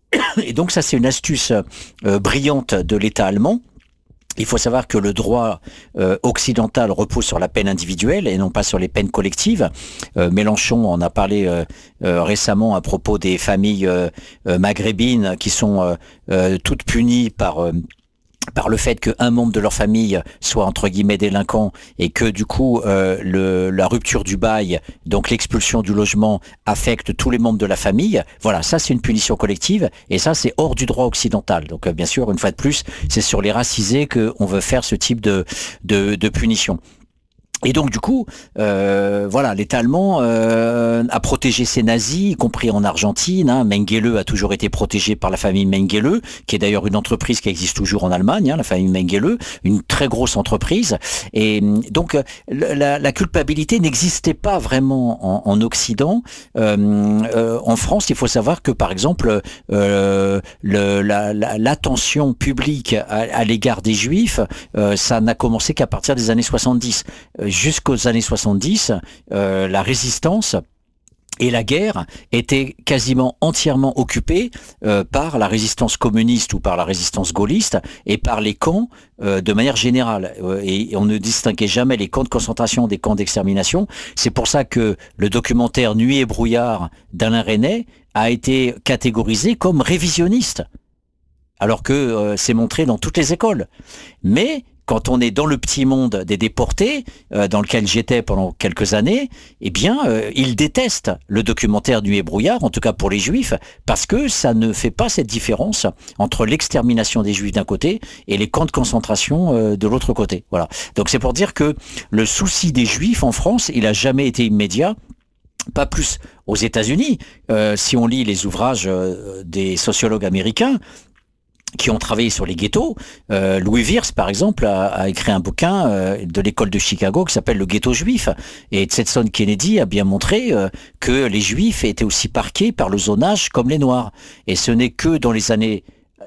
Et donc ça, c'est une astuce euh, brillante de l'État allemand. Il faut savoir que le droit euh, occidental repose sur la peine individuelle et non pas sur les peines collectives. Euh, Mélenchon en a parlé euh, euh, récemment à propos des familles euh, euh, maghrébines qui sont euh, euh, toutes punies par... Euh, par le fait qu'un membre de leur famille soit entre guillemets délinquant et que du coup euh, le, la rupture du bail, donc l'expulsion du logement, affecte tous les membres de la famille. Voilà, ça c'est une punition collective et ça c'est hors du droit occidental. Donc euh, bien sûr, une fois de plus, c'est sur les racisés qu'on veut faire ce type de, de, de punition. Et donc du coup, euh, voilà, l'État allemand euh, a protégé ses nazis, y compris en Argentine. Hein. Mengele a toujours été protégé par la famille Mengele, qui est d'ailleurs une entreprise qui existe toujours en Allemagne, hein, la famille Mengele, une très grosse entreprise. Et donc la, la culpabilité n'existait pas vraiment en, en Occident. Euh, euh, en France, il faut savoir que par exemple, euh, le, la, la, l'attention publique à, à l'égard des Juifs, euh, ça n'a commencé qu'à partir des années soixante-dix. Jusqu'aux années soixante-dix, euh, la résistance et la guerre étaient quasiment entièrement occupées euh, par la résistance communiste ou par la résistance gaulliste et par les camps euh, de manière générale. Euh, et, et on ne distinguait jamais les camps de concentration des camps d'extermination. C'est pour ça que le documentaire Nuit et brouillard d'Alain Resnais a été catégorisé comme révisionniste, alors que euh, c'est montré dans toutes les écoles. Mais quand on est dans le petit monde des déportés, euh, dans lequel j'étais pendant quelques années, eh bien, euh, ils détestent le documentaire Nuit et brouillard, en tout cas pour les Juifs, parce que ça ne fait pas cette différence entre l'extermination des Juifs d'un côté et les camps de concentration euh, de l'autre côté. Voilà. Donc c'est pour dire que le souci des Juifs en France, il a jamais été immédiat. Pas plus aux États-Unis. Euh, si on lit les ouvrages euh, des sociologues américains, qui ont travaillé sur les ghettos. Euh, Louis Wirtz, par exemple, a, a écrit un bouquin euh, de l'école de Chicago qui s'appelle Le ghetto juif. Et Stetson Kennedy a bien montré euh, que les juifs étaient aussi parqués par le zonage comme les noirs. Et ce n'est que dans les années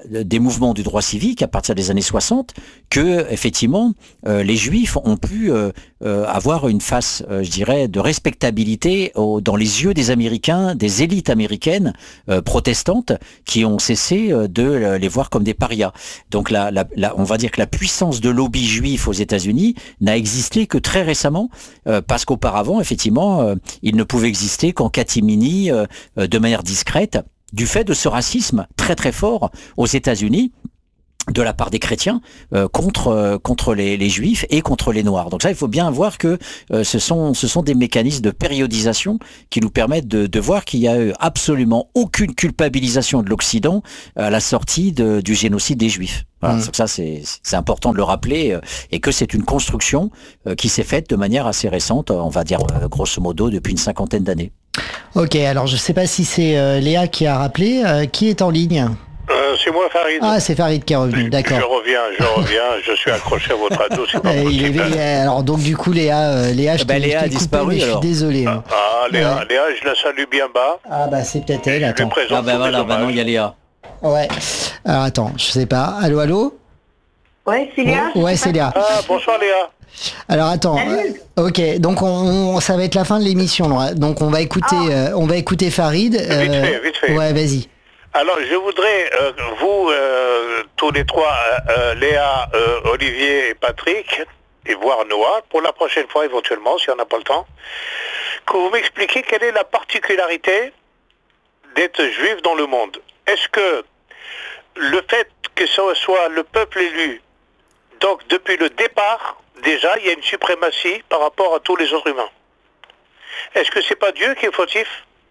des mouvements du droit civique à partir des années soixante que effectivement euh, les Juifs ont pu euh, euh, avoir une face, euh, je dirais, de respectabilité au, dans les yeux des Américains, des élites américaines euh, protestantes qui ont cessé euh, de les voir comme des parias. Donc la, la, la, on va dire que la puissance de lobby juif aux États-Unis n'a existé que très récemment euh, parce qu'auparavant, effectivement, euh, il ne pouvait exister qu'en catimini, euh, euh, de manière discrète, du fait de ce racisme très très fort aux États-Unis de la part des chrétiens euh, contre euh, contre les, les juifs et contre les noirs. Donc ça, il faut bien voir que euh, ce sont ce sont des mécanismes de périodisation qui nous permettent de, de voir qu'il y a eu absolument aucune culpabilisation de l'Occident à la sortie de, du génocide des juifs. Voilà, mmh. Donc ça c'est c'est important de le rappeler euh, et que c'est une construction euh, qui s'est faite de manière assez récente, on va dire euh, grosso modo depuis une cinquantaine d'années. Ok, alors je sais pas si c'est euh, Léa qui a rappelé, euh, qui est en ligne? Euh, c'est moi, Farid. Ah, c'est Farid qui est revenu, d'accord. Je reviens, je reviens, je suis accroché à votre radio, c'est pas euh, possible. Il est, alors donc du coup Léa, euh, Léa, je bah, t'ai Léa a coupé, disparu, mais je suis désolé. Ah, ah Léa, ouais. Léa, je la salue bien bas. Ah bah c'est peut-être elle, attends. Ah bah voilà, bah non, il y a Léa. Ouais, alors attends, je sais pas, allô, allô? Ouais, c'est Léa. Oh, ouais, c'est Léa. Ah, bonsoir Léa. Alors attends, euh, ok, donc on, on, ça va être la fin de l'émission, Laura. Donc on va écouter, Ah. euh, on va écouter Farid. Vite fait, vite fait. Ouais, vas-y. Alors, je voudrais, euh, vous, euh, tous les trois, euh, euh, Léa, euh, Olivier et Patrick, et voir Noah, pour la prochaine fois éventuellement, si on n'a pas le temps, que vous m'expliquiez quelle est la particularité d'être juif dans le monde. Est-ce que le fait que ce soit le peuple élu, donc depuis le départ, déjà, il y a une suprématie par rapport à tous les autres humains. Est-ce que c'est pas Dieu qui est fautif ?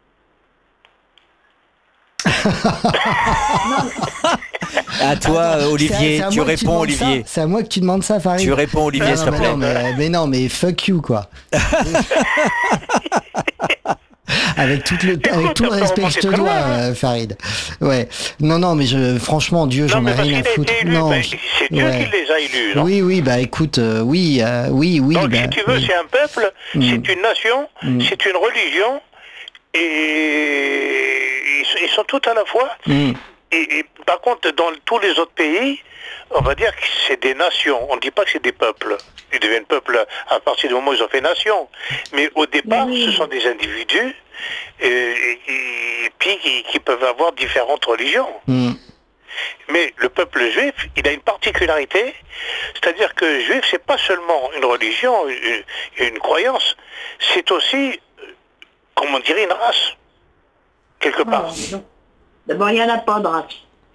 À toi, Olivier, c'est à, c'est à tu réponds, tu Olivier. C'est à moi que tu demandes ça, Farid. Tu réponds, Olivier, non, s'il te mais plaît. non, mais, mais non, mais fuck you, quoi. Avec tout le, avec tout le respect que je te dois, euh, Farid. Ouais. Non, non, mais je, franchement, Dieu, j'en ai rien à foutre. Élu, non, bah, je, c'est Dieu ouais. qui les a élus. Non oui, oui, bah écoute, euh, oui, euh, oui, oui. Donc, bah, si tu veux, oui. c'est un peuple, Mm. c'est une nation, Mm. c'est une religion, et ils, ils sont tous à la fois. Mm. Et, et par contre, dans tous les autres pays, on va dire que c'est des nations. On ne dit pas que c'est des peuples. Ils deviennent peuples à partir du moment où ils ont fait nation. Mais au départ, Oui. ce sont des individus et, et- et puis qui, qui peuvent avoir différentes religions. Mm. Mais le peuple juif, il a une particularité, c'est-à-dire que juif, c'est pas seulement une religion, une, une croyance, c'est aussi, euh, comment on dirait, une race, quelque part. Ah, non. D'abord, il n'y en a pas de race.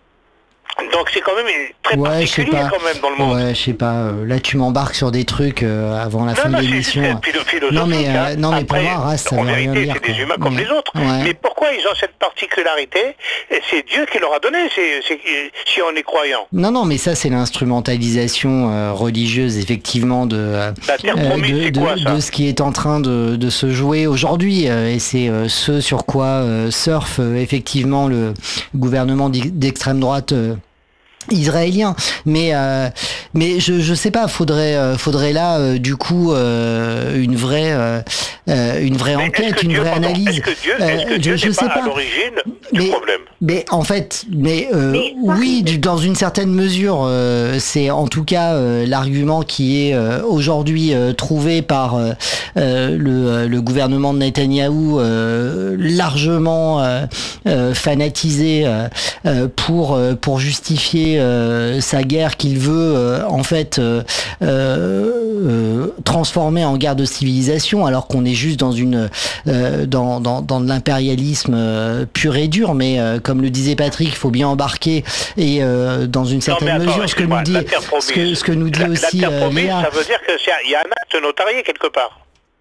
Donc c'est quand même très Ouais, je sais particulier pas. quand même dans le monde. Ouais, je sais pas. euh, Là, tu m'embarques sur des trucs euh, avant la Non, fin non, de c'est l'émission. c'est philo- philosophique. Non, mais, euh, hein. non, mais pour Après, moi, race, ça en veut rien vérité, dire, c'est quoi. des humains comme Mm. les autres. Ouais. Mais pourquoi ils ont cette particularité? Et c'est Dieu qui leur a donné, c'est, c'est- si on est croyant. Non, non, mais ça, c'est l'instrumentalisation euh, religieuse, effectivement, de, euh, La terre euh, promise, de, c'est de- quoi ça? de ce qui est en train de, de se jouer aujourd'hui. euh, et c'est euh, ce sur quoi euh, surfe euh, effectivement le gouvernement d'i- d'extrême droite. euh, israélien, mais euh, mais je je sais pas, faudrait euh, faudrait là euh, du coup euh, une vraie euh, euh, une vraie Mais est-ce enquête, que une Dieu, vraie pardon, analyse. Est-ce que Dieu, est-ce que Euh, Dieu je, je n'est sais pas à pas. l'origine du Mais- problème? Mais en fait, mais, euh, Mais- oui, du- dans une certaine mesure, euh, c'est en tout cas euh, l'argument qui est euh, aujourd'hui euh, trouvé par euh, euh, le, euh, le gouvernement de Netanyahou, euh, largement euh, euh, fanatisé euh, euh, pour euh, pour justifier euh, sa guerre qu'il veut euh, en fait euh, euh, euh, transformer en guerre de civilisation, alors qu'on est juste dans une euh, dans, dans dans de l'impérialisme euh, pur et dur, mais euh, comme le disait Patrick, il faut bien embarquer et euh, dans une Non, certaine mais attends, mesure ce que nous excuse-moi, dit la terre ce que, promise. ce que nous dit La- aussi la terre euh, promise, Léa. ça veut dire qu'il y a un acte notarié quelque part.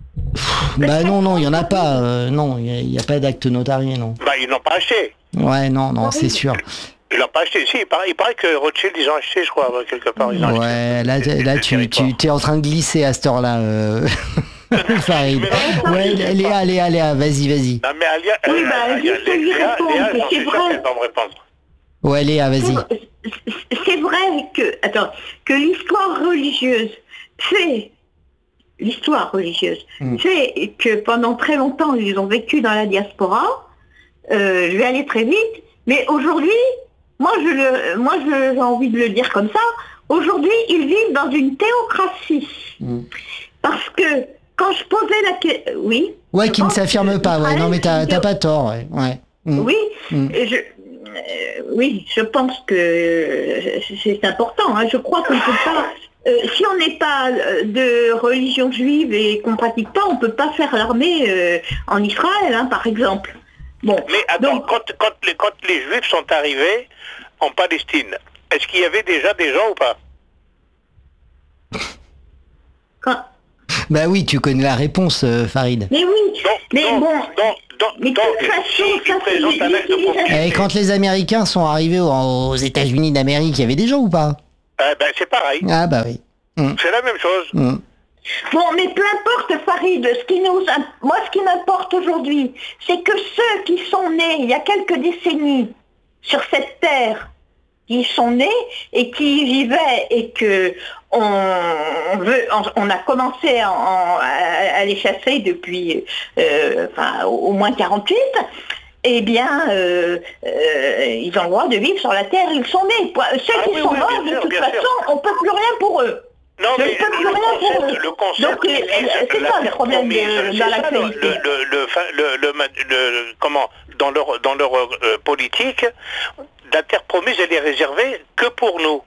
Bah non, non, il y en a pas. euh, non, il y a- il y, a pas d'acte notarié, non. Bah, ils n'ont pas acheté. Ouais, non, non, c'est sûr. Ils n'ont pas acheté. Si, il paraît, il paraît que Rothschild, ils ont acheté, je crois, quelque part. Ils ont acheté. Ouais, là, Des- là des tu, territoires. tu es en train de glisser à cette heure-là, euh... Farid. Mais non, Ouais, je sais Léa, pas. Léa, Léa, vas-y, vas-y. Non, mais Alia, Oui, euh, bah, Alia, juste lui Léa, répondre, Léa, que j'en c'est suis sûr vrai. qu'elle va me répondre. Ouais, Léa, vas-y. C'est vrai que, attends, que l'histoire religieuse fait, l'histoire religieuse Mm. fait que pendant très longtemps ils ont vécu dans la diaspora. Euh, je vais aller très vite, mais aujourd'hui moi, je le, moi je- j'ai envie de le dire comme ça. Aujourd'hui, ils vivent dans une théocratie. Mm. Parce que quand je posais la question... Oui. Ouais, je qui ne pense s'affirme que pas, ouais. Israël, Non, mais t'as c'est t'as une pas tort, ouais. ouais. Mm. Oui, Mm. et je, euh, oui, je pense que euh, c'est important. Hein. Je crois qu'on ne peut pas, euh, si on n'est pas euh, de religion juive et qu'on ne pratique pas, on ne peut pas faire l'armée euh, en Israël, hein, par exemple. Bon, Mais attends, donc, quand, quand, les, quand les Juifs sont arrivés en Palestine, est-ce qu'il y avait déjà des gens ou pas? quand- Bah oui, tu connais la réponse, euh, Farid. mais oui, Donc, mais donc, bon, donc, donc, mais de donc, toute façon, si ils ça, c'est présentent un acte de l'utilisation. proximité, Et quand les Américains sont arrivés aux, aux États-Unis d'Amérique, il y avait des gens ou pas? eh ben, c'est pareil. Ah bah oui. Mm. C'est la même chose. Mm. Bon, mais peu importe, Farid, ce qui nous, im- moi, ce qui m'importe aujourd'hui, c'est que ceux qui sont nés il y a quelques décennies sur cette terre, qui sont nés et qui y vivaient et que on, veut, on, on a commencé en- en- à, à les chasser depuis euh, enfin, au, au moins quarante-huit, eh bien, euh, euh, ils ont le droit de vivre sur la terre, ils sont nés. Ceux Ah qui oui, sont oui, morts, bien de sûr, toute bien façon, sûr. on ne peut plus rien pour eux. Non, Je mais ne peux plus le rien pour concept, eux. le concept Donc, euh, utilise c'est la ça le terre problème de- promise. dans C'est ça, l'actualité. le, le, le, fin- le, le, le- comment, dans leur, dans leur euh, politique, la terre promise, elle est réservée que pour nous.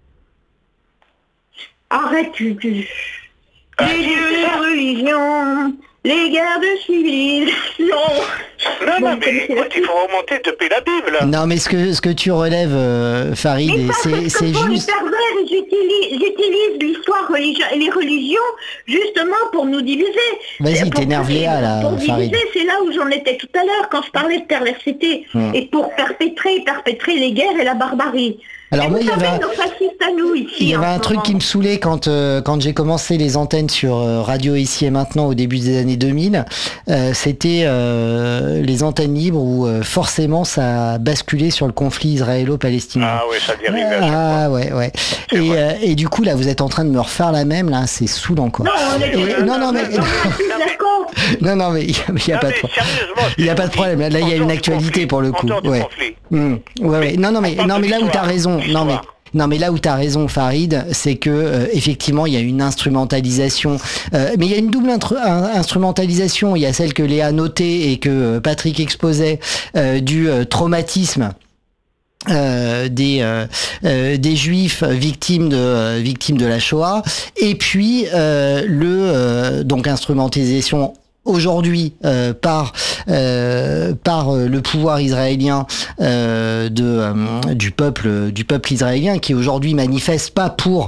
Arrête, tu, tu- Ah, les si, dieux, c'est les ça. religions, les guerres de civilisation. Non, Bon, non, vous mais connaissez écoute, la il faut remonter depuis la Bible. Non, mais ce que, ce que tu relèves, euh, Farid, Mais et parce c'est que c'est pour les juste... pervers, ils utilisent, ils utilisent l'histoire religieuse et les religions justement pour nous diviser. Vas-y, Pour t'énerve créer- Léa, là, Pour Farid. diviser, c'est là où j'en étais tout à l'heure quand je parlais de perversité. Hmm. Et pour perpétrer, perpétrer les guerres et la barbarie. Alors et moi, vous il y savez, avait un- nos fascistes à nous ici. Il y avait en un ce truc qui moment. me saoulait quand, euh, quand j'ai commencé les antennes sur euh, Radio Ici et Maintenant au début des années deux mille. Euh, C'était euh, les antennes libres où euh, forcément ça basculait sur le conflit israélo-palestinien. Ah oui, ça dérivait à chaque Ah ouais, ouais. C'est Et, vrai. euh, et du coup, là, vous êtes en train de me refaire la même, là, c'est saoulant, quoi. Non, on est Et- non, non, mais, on est tous d'accord. non, non, mais il n'y a, Non, pas de mais problème. sérieusement, Il y a je pas vous de dis, problème. Là, il y a en une dehors du actualité conflit, pour le en coup. dehors du Ouais. conflit. Mmh. Ouais, ouais. Non, non, mais, parle non, de mais là où l'histoire, t'as raison, non, mais, l'histoire. non, mais là où t'as raison, Farid, c'est que euh, effectivement, il y a une instrumentalisation. Euh, mais il y a une double intru- un- instrumentalisation. Il y a celle que Léa notait et que euh, Patrick exposait euh, du euh, traumatisme. Euh, des euh, euh, des juifs victimes de euh, victimes de la Shoah, et puis euh, le euh, donc instrumentalisation aujourd'hui euh, par euh, par euh, le pouvoir israélien euh, de euh, du peuple du peuple israélien qui aujourd'hui manifeste pas pour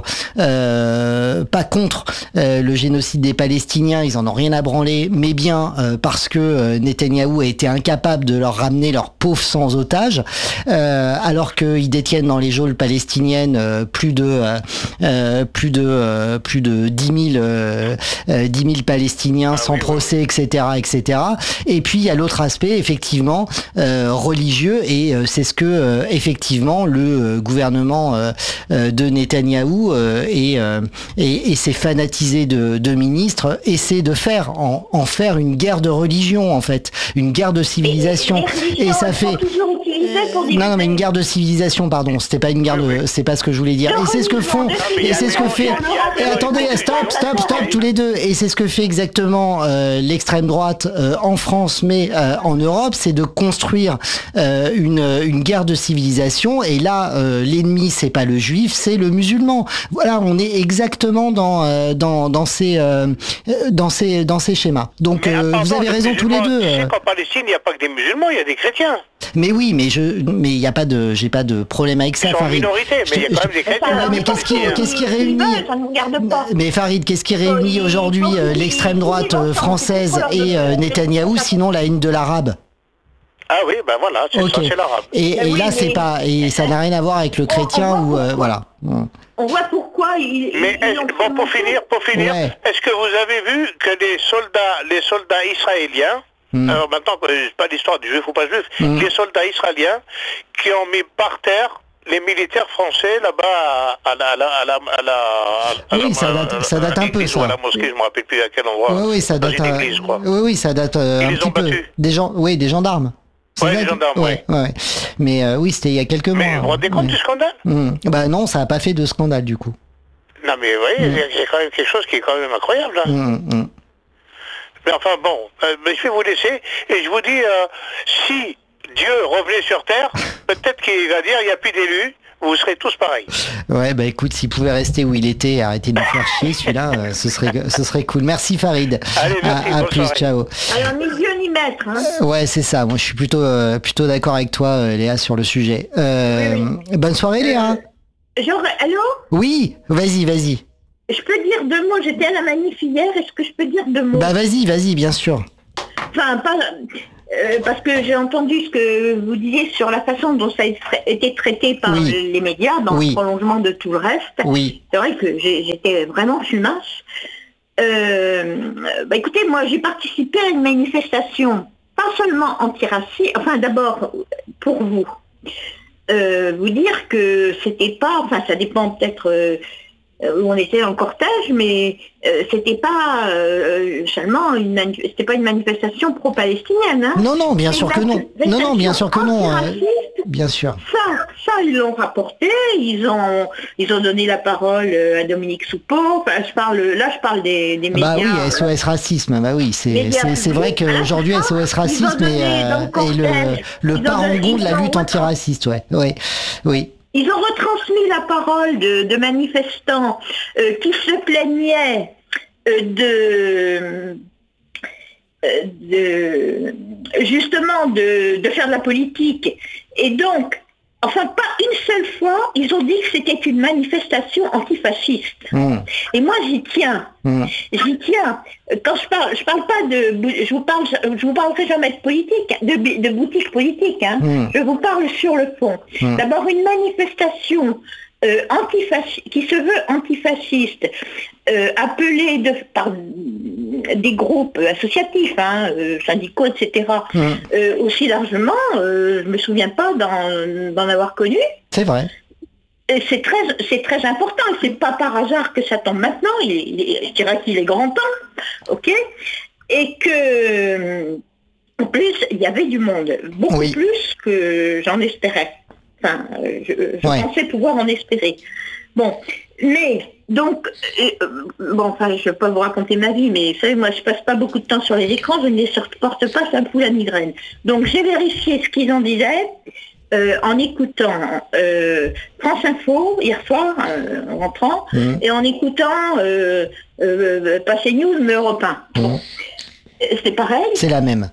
euh, pas contre euh, le génocide des Palestiniens, ils en ont rien à branler, mais bien euh, parce que euh, Netanyahou a été incapable de leur ramener leurs pauvres sans otages, euh, alors qu'ils détiennent dans les geôles palestiniennes euh, plus de euh, euh, plus de euh, plus de dix mille euh, euh, dix mille Palestiniens Ah, sans oui, procès, et cetera, et cetera. Et puis il y a l'autre aspect effectivement euh, religieux, et euh, c'est ce que euh, effectivement le euh, gouvernement euh, euh, de Netanyahou euh, et, euh, et et ses fanatisés de, de ministres essaient de faire en, en faire une guerre de religion, en fait, une guerre de civilisation. Et, Et ça fait toujours utilisé pour non, non, mais une guerre de civilisation, pardon. C'était pas une guerre de, c'est pas ce que je voulais dire. Et c'est ce que font, et c'est ce que fait, et attendez, stop, stop, stop, tous les deux. Et c'est ce que fait exactement euh, l'extrême droite euh, en France, mais euh, en Europe, c'est de construire euh, une, une guerre de civilisation. Et là, euh, l'ennemi, c'est pas le juif, c'est le musulman. Voilà, on est exactement dans euh, dans dans ces euh, dans ces dans ces schémas. Donc Mais euh, apparemment, vous avez les raison tous les musulmans, deux. Tu sais euh. qu'en Palestine, il n'y a pas que des musulmans, il y a des chrétiens. Mais oui, mais je, mais il y a pas de, j'ai pas de problème avec ça, Ils sont en Farid. minorité, mais il y a Je- quand même des je- chrétiens. Ouais, mais qu'est-ce qui, qu'est-ce qui réunit Ça ne nous regarde pas. Mais Farid, qu'est-ce qui réunit aujourd'hui euh, l'extrême droite euh, française et euh, Netanyahou, sinon la haine de l'arabe? Ah oui, ben voilà, c'est Ok. ça, c'est l'arabe. Et, Mais et oui, là, c'est mais- pas, et ça n'a rien à voir avec le chrétien on ou voit euh, pourquoi. voilà. Mm. On voit pourquoi ils. Mais ils est-ce- ont bon, pour commencé. finir, pour finir, Ouais. est-ce que vous avez vu que les soldats, les soldats israéliens, Mm. alors maintenant, euh, pas l'histoire du juif ou pas juif, Mm. les soldats israéliens qui ont mis par terre les militaires français là-bas à la, à la, à la, à la, à Oui, la- ça date- à la- ça date à un peu, l'église ou ça. à la mosquée, je me rappelle plus à quel endroit. Oui, oui, ça Dans date. une euh, église, je crois. oui, oui, ça date euh, Ils un les petit ont peu. battus. Des gens, oui, des gendarmes. C'est Ouais, ça les que- gendarmes, ouais, ouais, ouais. Mais euh, oui, c'était il y a quelques Mais mois. vous vous rendez compte Ouais. du scandale? Mmh. Bah non, ça n'a pas fait de scandale du coup. Non, mais vous voyez, Mm. il y a quand même quelque chose qui est quand même incroyable. Hein. Mmh, mmh. Mais enfin bon, euh, mais je vais vous laisser et je vous dis, euh, si Dieu revenait sur Terre, peut-être qu'il va dire il n'y a plus d'élus, vous serez tous pareils. Ouais, bah écoute, s'il pouvait rester où il était et arrêter de nous faire chier, celui-là, euh, ce serait, ce serait cool. Merci Farid. Allez, merci, à, à bonne plus, soirée. ciao. Alors, ni Dieu ni maître. Hein. Ouais, c'est ça. Moi, je suis plutôt, euh, plutôt d'accord avec toi, euh, Léa, sur le sujet. Euh, Oui, Bonne soirée, Léa. J'aurais... Allô? Oui, vas-y, vas-y. Je peux dire deux mots, j'étais à la manif hier, est-ce que je peux dire deux mots? Bah vas-y, vas-y, bien sûr. Enfin, pas... euh, parce que j'ai entendu ce que vous disiez sur la façon dont ça a été traité par Oui. les médias, dans Oui. le prolongement de tout le reste. Oui. C'est vrai que j'ai- j'étais vraiment fumasse. Euh, bah écoutez, moi j'ai participé à une manifestation, pas seulement antiraciste, enfin d'abord pour vous. Euh, vous dire que c'était pas, enfin ça dépend peut-être euh, où on était en cortège, mais euh, c'était pas euh, seulement une mani- c'était pas une manifestation pro-palestinienne. Hein. Non, non, bien C'est sûr que une non. Non, non, bien sûr que non. euh, antiraciste. bien sûr. Ça, ça ils l'ont rapporté, ils ont, ils ont donné la parole euh, à Dominique Soupeau. Enfin, je parle, là, je parle des, des médias. Bah oui, S O S Racisme, bah oui, c'est Médias c'est- c'est vrai publics. qu'aujourd'hui S O S Ils ont Racisme donné est, dans euh, le cortège, est le, le ils ont parangon donné- de la ils ont lutte retrans- antiraciste, ouais. Ouais, oui. Ils ont retransmis la parole de, de manifestants euh, qui se plaignaient euh, de, euh, de justement de, de faire de la politique. Et donc, enfin pas une seule fois, ils ont dit que c'était une manifestation antifasciste. Mmh, Et moi j'y tiens. mmh. J'y tiens. Quand je parle, je parle pas de, je vous parle, je vous parlerai jamais de politique, de, de boutique politique. Hein. Mm. Je vous parle sur le fond. Mm. D'abord une manifestation euh, antifasci- qui se veut antifasciste, euh, appelée de, par des groupes associatifs, hein, euh, syndicaux, et cetera. Mm. Euh, aussi largement, euh, je me souviens pas d'en, d'en avoir connu. C'est vrai. Et c'est très, c'est très important, et c'est pas par hasard que ça tombe maintenant, il est- il est- je dirais qu'il est grand temps, ok? Et que, en plus, il y avait du monde, beaucoup Oui. plus que j'en espérais. Enfin, euh, je, je Ouais. pensais pouvoir en espérer. Bon, mais, donc, euh, bon, enfin, je ne vais pas vous raconter ma vie, mais vous savez, moi, je passe pas beaucoup de temps sur les écrans, je ne les supporte pas, ça me fout la migraine. Donc, j'ai vérifié ce qu'ils en disaient, Euh, en écoutant euh, France Info hier soir, euh, en rentrant, Mmh. et en écoutant euh, euh, pas CNews, mais Europe un. Bon. Euh, C'est pareil, C'est la même.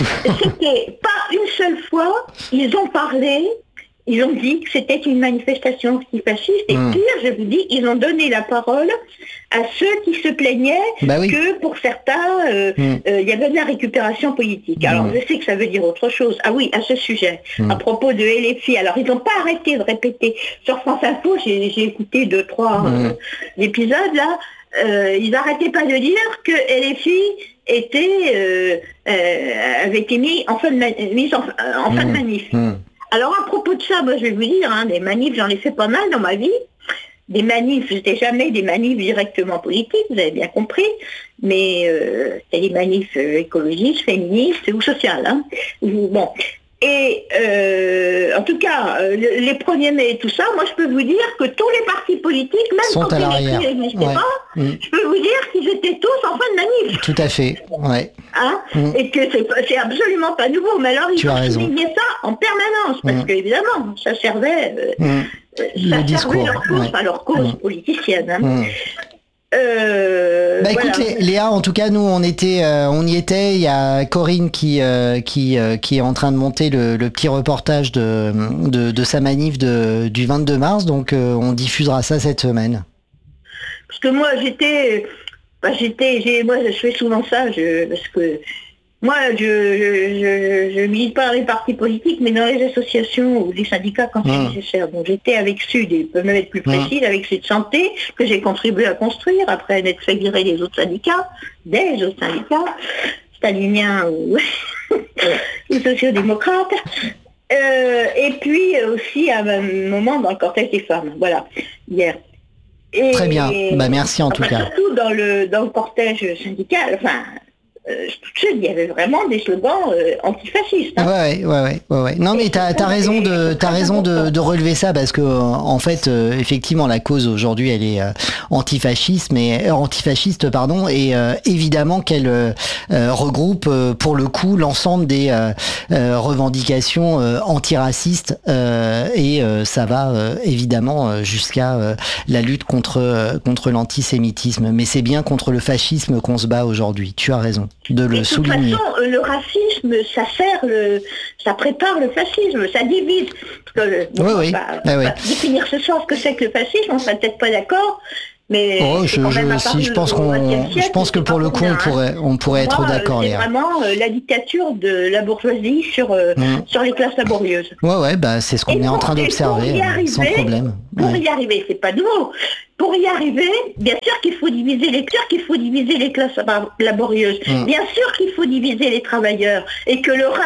c'était pas une seule fois, ils ont parlé, ils ont dit que c'était une manifestation antifasciste, et Mmh. pire, je vous dis, ils ont donné la parole à ceux qui se plaignaient Bah oui. que pour certains, euh, Mm. euh, il y avait de la récupération politique. Alors Mm. je sais que ça veut dire autre chose. Ah oui, à ce sujet, Mm. à propos de L F I, alors ils n'ont pas arrêté de répéter. Sur France Info, j'ai j'ai écouté deux, trois Mm. euh, épisodes là, euh, ils n'arrêtaient pas de dire que L F I était, euh, euh, avait été mis en fin de, ma- mis en, en fin de Mm. manif. Mmh. Alors à propos de ça, moi je vais vous dire, hein, des manifs, j'en ai fait pas mal dans ma vie. Des manifs, c'était jamais des manifs directement politiques, vous avez bien compris, mais euh, c'était des manifs euh, écologistes, féministes ou sociales. Hein. Bon. Et euh, en tout cas, euh, le- les premiers mai et tout ça, moi je peux vous dire que tous les partis politiques, même Sont quand à les l'arrière. écrits n'existaient Ouais. pas, Mm. je peux vous dire qu'ils étaient tous en fin de manif. Tout à fait. Ouais. Hein, Mm. et que c'est pas- c'est absolument pas nouveau. Mais alors il Tu faut as raison. souligner ça en permanence, parce Mm. qu'évidemment, ça servait, euh, Mmh. euh, Le ça discours, servait leur cause, ouais. pas leur cause Mm. politicienne. hein. Mmh. Euh, Bah voilà. écoute Lé- Léa, en tout cas nous on était, euh, on y était. Il y a Corinne qui euh, qui euh, qui est en train de monter le, le petit reportage de, de de sa manif de du vingt-deux mars, donc euh, on diffusera ça cette semaine. Parce que moi j'étais, bah, j'étais, j'ai, moi je fais souvent ça, je, parce que moi je, je, je, je milite pas dans les partis politiques, mais dans les associations ou les syndicats quand Mm. c'est nécessaire. Donc j'étais avec Sud, et peut même être plus précis, avec Sud Santé, que j'ai contribué à construire, après m'être fait virer des autres syndicats, des autres syndicats, staliniens ou, ou sociodémocrates. Euh, et puis aussi à un moment dans le cortège des femmes, voilà, hier. Et- Très bien. Bah, merci en tout enfin, cas. Surtout dans le, dans le cortège syndical, enfin, euh, il y avait vraiment des slogans euh, antifascistes. Hein. Ouais, ouais, ouais, ouais, ouais. Non, mais t'as as raison de t'as raison de, de relever ça parce que en fait, euh, effectivement, la cause aujourd'hui, elle est euh, antifasciste, mais euh, antifasciste, pardon, et euh, évidemment qu'elle euh, euh, regroupe euh, pour le coup l'ensemble des euh, euh, revendications euh, antiracistes euh, et euh, ça va euh, évidemment euh, jusqu'à euh, la lutte contre euh, contre l'antisémitisme. Mais c'est bien contre le fascisme qu'on se bat aujourd'hui. Tu as raison de le de toute souligner. façon, euh, le racisme, ça sert, le, ça prépare le fascisme, ça divise. Parce que, bon, Oui, on oui. va, Ah, on oui. va définir ce soir ce que c'est que le fascisme, on ne sera peut-être pas d'accord, mais Oh, c'est je, quand même je, apparu si, je pense au qu'on, vingtième siècle, je pense que c'est pour pas le pour coup, on rien, hein. pourrait, on pourrait Pour être moi, d'accord, c'est Léa. vraiment euh, la dictature de la bourgeoisie sur, euh, Mm. sur les classes laborieuses. Ouais, ouais, bah, c'est ce qu'on Et est en pour- train et pour d'observer, y euh, arriver- sans problème. Pour Ouais. y arriver, c'est pas nouveau. Pour y arriver, bien sûr qu'il faut diviser les sûr qu'il faut diviser les classes laborieuses. Mm. Bien sûr qu'il faut diviser les travailleurs et que le